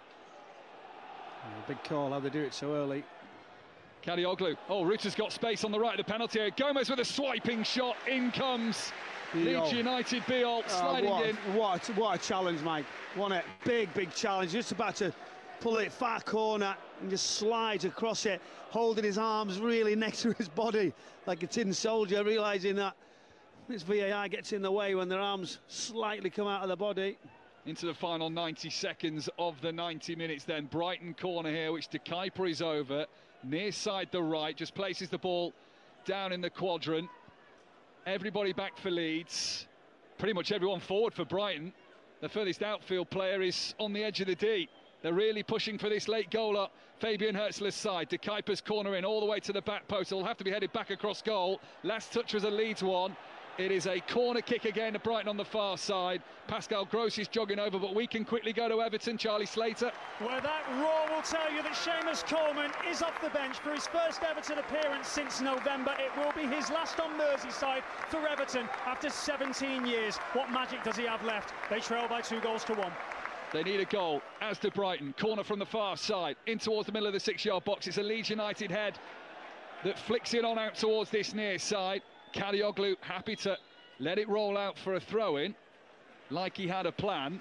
Speaker 2: Big call how they do it so early.
Speaker 1: Kadioglu. Oh, Ruta's got space on the right of the penalty area. Gomez with a swiping shot. In comes Leeds United. Biol sliding in.
Speaker 2: What a challenge, Mike. What a big challenge. Just about to pull it far corner and just slides across it, holding his arms really next to his body like a tin soldier, realising that this VAR gets in the way when their arms slightly come out of the body.
Speaker 1: Into the final 90 seconds of the 90 minutes then. Brighton corner here, which De Kuyper is over. Near side the right, just places the ball down in the quadrant. Everybody back for Leeds. Pretty much everyone forward for Brighton. The furthest outfield player is on the edge of the D. They're really pushing for this late goal up Fabian Herzler's side. De Kuyper's corner in all the way to the back post. It'll have to be headed back across goal. Last touch was a Leeds one. It is a corner kick again to Brighton on the far side. Pascal Gross is jogging over, but we can quickly go to Everton. Charlie Slater.
Speaker 4: Well, that roar will tell you that Seamus Coleman is off the bench for his first Everton appearance since November. It will be his last on Merseyside for Everton after 17 years. What magic does he have left? They trail by 2-1.
Speaker 1: They need a goal, as do Brighton. Corner from the far side, in towards the middle of the 6-yard box. It's a Leeds United head that flicks it on out towards this near side. Kadioglu happy to let it roll out for a throw-in, like he had a plan.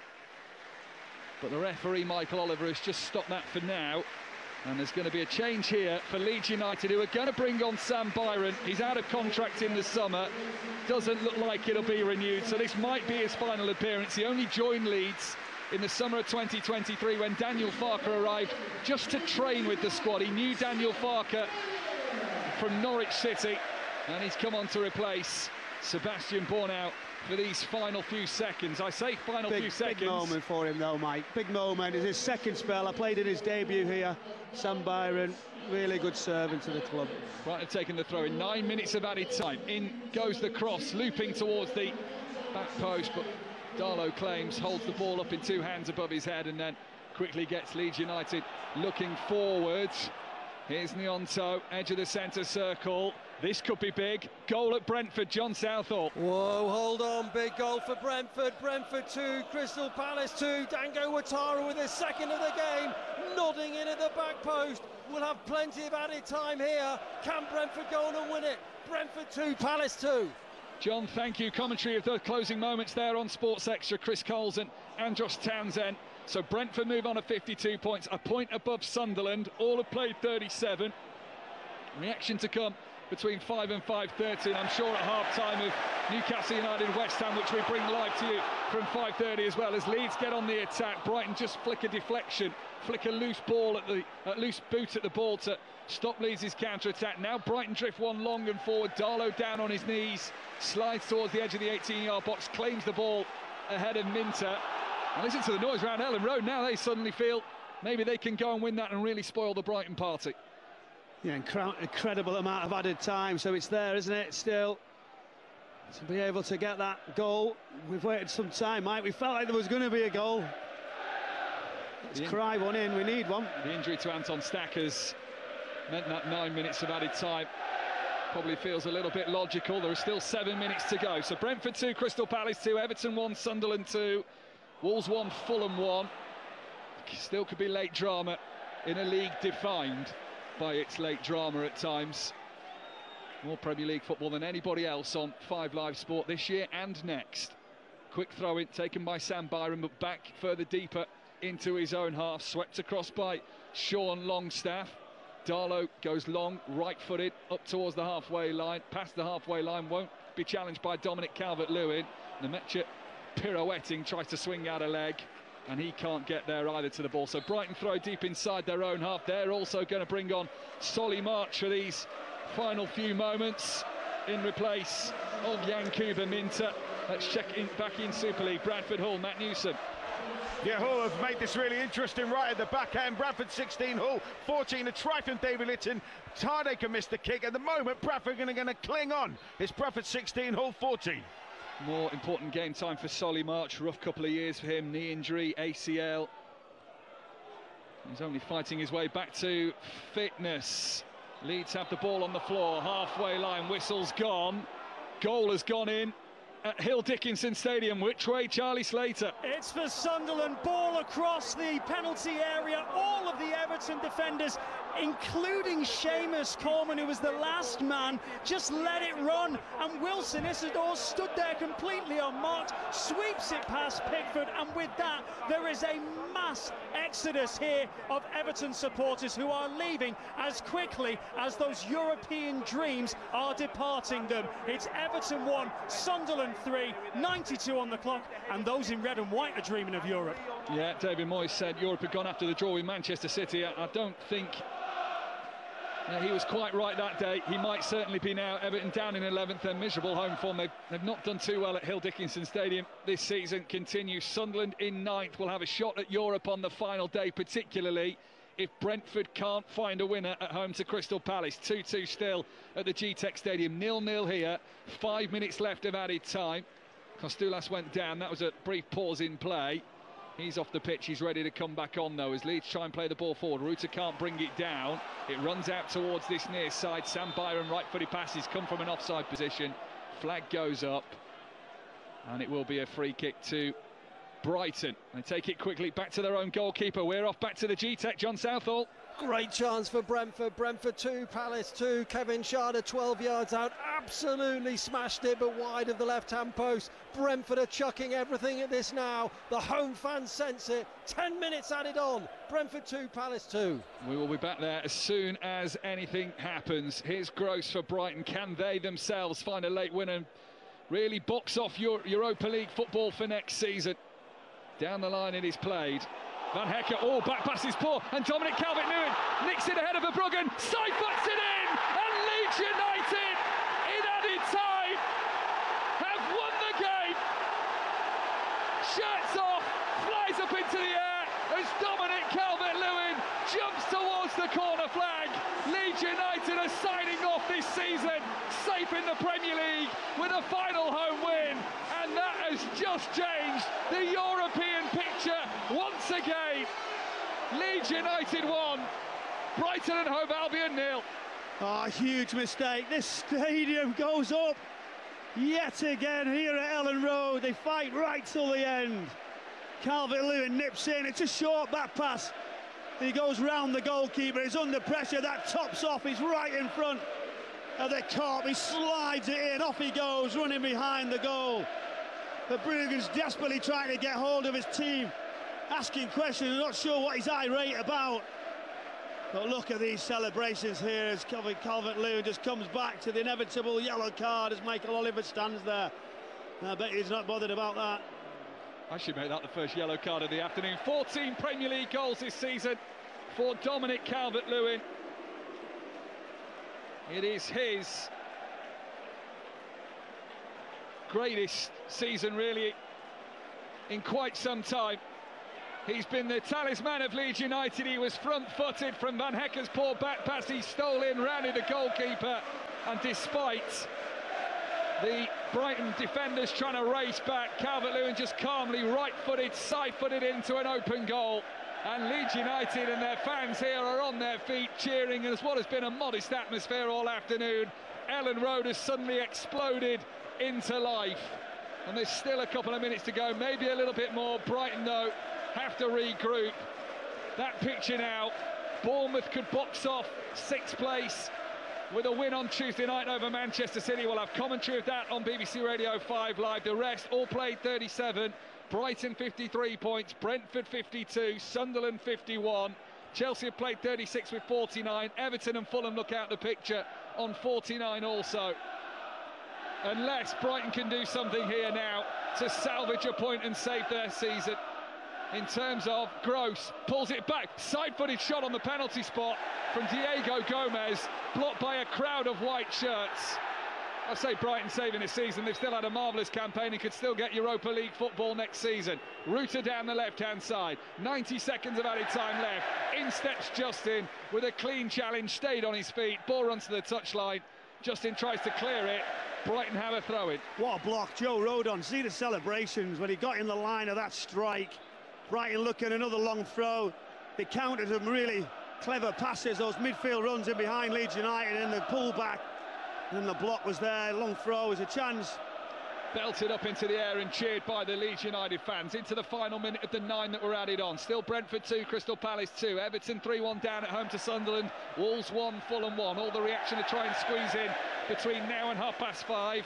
Speaker 1: But the referee, Michael Oliver, has just stopped that for now. And there's going to be a change here for Leeds United, who are going to bring on Sam Byron. He's out of contract in the summer. Doesn't look like it'll be renewed, so this might be his final appearance. He only joined Leeds in the summer of 2023 when Daniel Farke arrived just to train with the squad. He knew Daniel Farke from Norwich City, and he's come on to replace Sebastian Bornau for these final few seconds. I say final few seconds.
Speaker 2: Big moment for him though, Mike. Big moment. It's his second spell. I played in his debut here. Sam Byron, really good servant to the club.
Speaker 1: Right, have taken the throw in. 9 minutes of added time. In goes the cross, looping towards the back post, but Darlow claims, holds the ball up in two hands above his head, and then quickly gets Leeds United looking forward. Here's Gnonto, edge of the centre circle. This could be big. Goal at Brentford, John Southall.
Speaker 3: Whoa, hold on, big goal for Brentford. Brentford 2, Crystal Palace 2. Dango Ouattara with his second of the game, nodding in at the back post. We'll have plenty of added time here. Can Brentford go on and win it? Brentford 2, Palace 2.
Speaker 1: John, thank you. Commentary of the closing moments there on Sports Extra. Chris Coles and Andros Townsend. So Brentford move on to 52 points, a point above Sunderland. All have played 37. Reaction to come between 5 and 5:30, and I'm sure at half-time of Newcastle United West Ham, which we bring live to you from 5:30 as well. As Leeds get on the attack, Brighton just flick a deflection, flick a loose ball at the loose boot at the ball to stop Leeds' counter-attack. Now Brighton drift one long and forward. Darlow down on his knees, slides towards the edge of the 18-yard box, claims the ball ahead of Minter. And listen to the noise around Ellen Road. Now they suddenly feel maybe they can go and win that and really spoil the Brighton party.
Speaker 2: Yeah, incredible amount of added time, so it's there, isn't it, still, to be able to get that goal. We've waited some time, Mike. We felt like there was going to be a goal. Let's cry one in, we need one.
Speaker 1: The injury to Anton Stackers meant that 9 minutes of added time probably feels a little bit logical. There are still 7 minutes to go. So Brentford 2, Crystal Palace 2, Everton 1, Sunderland 2, Wolves 1, Fulham 1. Still could be late drama in a league defined by its late drama at times. More Premier League football than anybody else on 5 Live Sport this year and next. Quick throw in taken by Sam Byram, but back further deeper into his own half, swept across by Sean Longstaff. Darlow goes long, right-footed, up towards the halfway line, past the halfway line, won't be challenged by Dominic Calvert-Lewin. Nemetcha pirouetting, tries to swing out a leg, and he can't get there either to the ball. So Brighton throw deep inside their own half. They're also going to bring on Solly March for these final few moments in replace of Yankuba Minter. Let's check in back in Super League. Bradford Hull, Matt Newson.
Speaker 6: Yeah, Hull have made this really interesting right at the back end. Bradford 16, Hull 14. A try from David Litton. Tardaker missed the kick. At the moment, Bradford are going to cling on. It's Bradford 16, Hull 14.
Speaker 1: More important game time for Solly March. Rough couple of years for him. Knee injury, ACL. He's only fighting his way back to fitness. Leeds have the ball on the floor. Halfway line, whistle's gone. Goal has gone in at Hill Dickinson Stadium. Which way, Charlie Slater?
Speaker 4: It's for Sunderland. Ball across the penalty area. All of the Everton defenders, including Seamus Coleman, who was the last man, just let it run. And Wilson Isidore stood there completely unmarked, sweeps it past Pickford, and with that, there is a mass exodus here of Everton supporters who are leaving as quickly as those European dreams are departing them. It's Everton 1, Sunderland 3, 92 on the clock, and those in red and white are dreaming of Europe.
Speaker 1: Yeah, David Moyes said Europe had gone after the draw with Manchester City. I don't think he was quite right that day. He might certainly be now. Everton down in 11th, their miserable home form. They've not done too well at Hill Dickinson Stadium this season. Continues. Sunderland in 9th will have a shot at Europe on the final day, particularly if Brentford can't find a winner at home to Crystal Palace. 2-2 still at the G-Tech Stadium. 0-0 here. 5 minutes left of added time. Kostoulas went down. That was a brief pause in play. He's off the pitch. He's ready to come back on, though, as Leeds try and play the ball forward. Ruta can't bring it down. It runs out towards this near side. Sam Byram, right-footed passes, come from an offside position. Flag goes up, and it will be a free kick to Brighton. They take it quickly back to their own goalkeeper. We're off back to the G-Tech. John Southall.
Speaker 3: Great chance for Brentford. Brentford 2, Palace 2. Kevin Schade 12 yards out. Absolutely smashed it, but wide of the left-hand post. Brentford are chucking everything at this now. The home fans sense it. 10 minutes added on. Brentford 2, Palace 2.
Speaker 1: We will be back there as soon as anything happens. Here's Gross for Brighton. Can they themselves find a late win and really box off Europa League football for next season? Down the line it is played. Van Hecker, back pass is poor, and Dominic Calvert-Lewin nicks it ahead of Verbruggen, side-foots it in, and Leeds United, in added time, have won the game. Shirts off, flies up into the air, as Dominic Calvert-Lewin jumps towards the corner flag. Leeds United are signing off this season, safe in the Premier League, with a final home win. And that has just changed the European picture once again. Leeds United 1, Brighton and Hove Albion 0.
Speaker 2: Oh, huge mistake. This stadium goes up yet again here at Ellen Road. They fight right till the end. Calvert-Lewin nips in. It's a short back pass. He goes round the goalkeeper. He's under pressure. That tops off. He's right in front of the Corp. He slides it in. Off he goes, running behind the goal. Verbruggen's desperately trying to get hold of his team, asking questions, not sure what he's irate about. But look at these celebrations here as Calvert-Lewin just comes back to the inevitable yellow card as Michael Oliver stands there. I bet he's not bothered about that.
Speaker 1: I should make that the first yellow card of the afternoon. 14 Premier League goals this season for Dominic Calvert-Lewin. It is his greatest season, really, in quite some time. He's been the talisman of Leeds United. He was front-footed from Van Hecke's poor back pass. He stole in, rounded the goalkeeper, and despite the Brighton defenders trying to race back, Calvert-Lewin just calmly right-footed, side-footed into an open goal. And Leeds United and their fans here are on their feet cheering as what has been a modest atmosphere all afternoon. Ellen Road has suddenly exploded into life. And there's still a couple of minutes to go, maybe a little bit more. Brighton, though, have to regroup. That picture now, Bournemouth could box off 6th place with a win on Tuesday night over Manchester City. We'll have commentary of that on BBC Radio 5 Live. The rest all played 37. Brighton 53 points, Brentford 52, Sunderland 51. Chelsea have played 36 with 49. Everton and Fulham look out the picture on 49 also. Unless Brighton can do something here now to salvage a point and save their season. In terms of Gross, pulls it back, side-footed shot on the penalty spot from Diego Gomez, blocked by a crowd of white shirts. I say Brighton saving this season. They've still had a marvellous campaign and could still get Europa League football next season. Ruta down the left-hand side, 90 seconds of added time left. In steps Justin with a clean challenge, stayed on his feet, ball runs to the touchline. Justin tries to clear it. Brighton have a throw-in.
Speaker 2: What a block, Joe Rodon. See the celebrations when he got in the line of that strike. Brighton looking another long throw. They countered some really clever passes, those midfield runs in behind Leeds United, and the pullback. And the block was there, long throw was a chance.
Speaker 1: Belted up into the air and cheered by the Leeds United fans into the final minute of the 9 that were added on. Still Brentford 2, Crystal Palace 2. Everton 3-1 down at home to Sunderland. Wolves 1, Fulham 1. All the reaction to try and squeeze in between now and 5:30.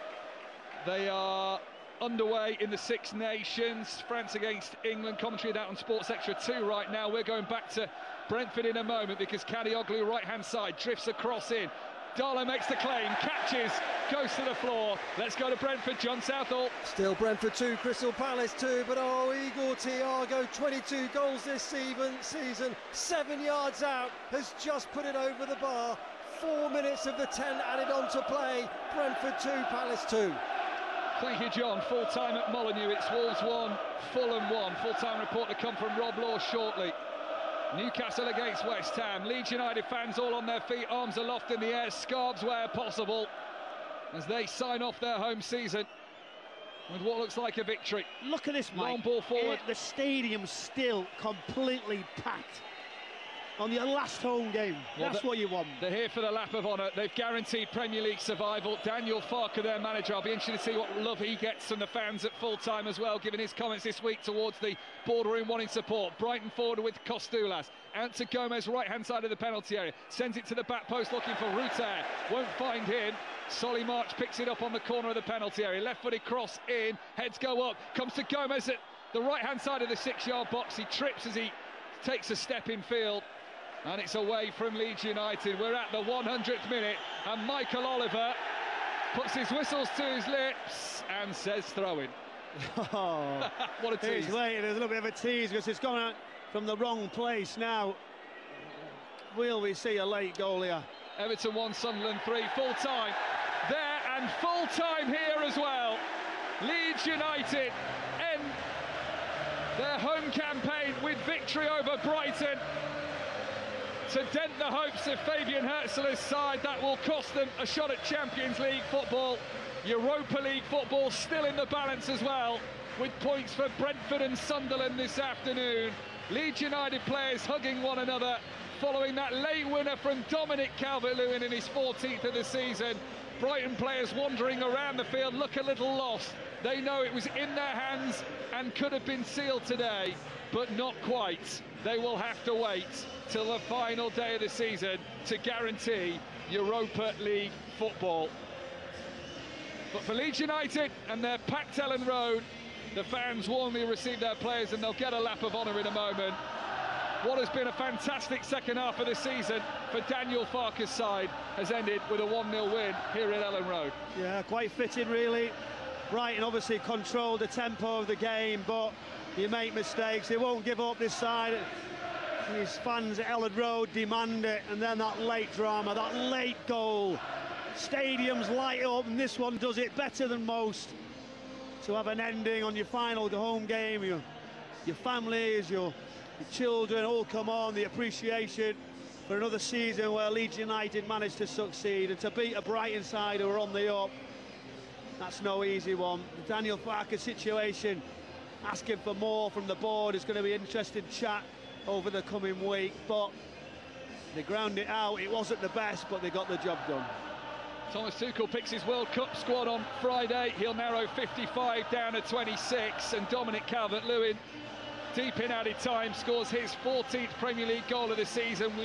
Speaker 1: They are underway in the Six Nations. France against England. Commentary of that on Sports Extra 2 right now. We're going back to Brentford in a moment because Kadioglu, right-hand side, drifts across in. Darlow makes the claim, catches, goes to the floor. Let's go to Brentford, John Southall.
Speaker 3: Still Brentford 2, Crystal Palace 2, but Igor Thiago, 22 goals this season, 7 yards out, has just put it over the bar. 4 minutes of the 10 added on to play. Brentford 2, Palace 2.
Speaker 1: Thank you, John. Full time at Molineux. It's Wolves 1, Fulham 1. Full time report to come from Rob Law shortly. Newcastle against West Ham. Leeds United fans all on their feet, arms aloft in the air, scarves where possible, as they sign off their home season with what looks like a victory.
Speaker 2: Look at this, Mike.
Speaker 1: Long ball forward.
Speaker 2: The stadium's still completely packed on the last home game.
Speaker 1: Well,
Speaker 2: that's what you want.
Speaker 1: They're here for the lap of honour. They've guaranteed Premier League survival. Daniel Farke, their manager, I'll be interested to see what love he gets from the fans at full time as well, given his comments this week towards the boardroom wanting support. Brighton forward with Kostulas. Out to Gomez, right-hand side of the penalty area. Sends it to the back post looking for Ruter. Won't find him. Solly March picks it up on the corner of the penalty area. Left-footed cross in. Heads go up. Comes to Gomez at the right-hand side of the 6-yard box. He trips as he takes a step in field. And it's away from Leeds United. We're at the 100th minute, and Michael Oliver puts his whistles to his lips and says throw-in.
Speaker 2: Oh,
Speaker 1: what a tease.
Speaker 2: He's waiting, there's a little bit of a tease because it's gone out from the wrong place now. Will we see a late goal here?
Speaker 1: Everton 1, Sunderland 3, full time there and full time here as well. Leeds United end their home campaign with victory over Brighton to dent the hopes of Fabian Hürzeler's side. That will cost them a shot at Champions League football. Europa League football still in the balance as well, with points for Brentford and Sunderland this afternoon. Leeds United players hugging one another following that late winner from Dominic Calvert-Lewin in his 14th of the season. Brighton players wandering around the field look a little lost. They know it was in their hands and could have been sealed today, but not quite. They will have to wait till the final day of the season to guarantee Europa League football. But for Leeds United and their packed Ellen Road, the fans warmly receive their players and they'll get a lap of honour in a moment. what has been a fantastic second half of the season for Daniel Farke's side has ended with a 1-0 win here at Ellen Road.
Speaker 2: Yeah, quite fitting really. Brighton obviously controlled the tempo of the game, but you make mistakes. They won't give up this side. These fans at Ellen Road demand it, and then that late drama, that late goal. Stadiums light up, and this one does it better than most. To have an ending on your final home game, your families, your children all come on, the appreciation for another season where Leeds United managed to succeed, and to beat a Brighton side who are on the up, that's no easy one. The Daniel Farke situation, asking for more from the board, is going to be interesting chat over the coming week, but they ground it out. It wasn't the best, but they got the job done.
Speaker 1: Thomas Tuchel picks his World Cup squad on Friday. He'll narrow 55 down to 26, and Dominic Calvert-Lewin, deep in added time, scores his 14th Premier League goal of the season.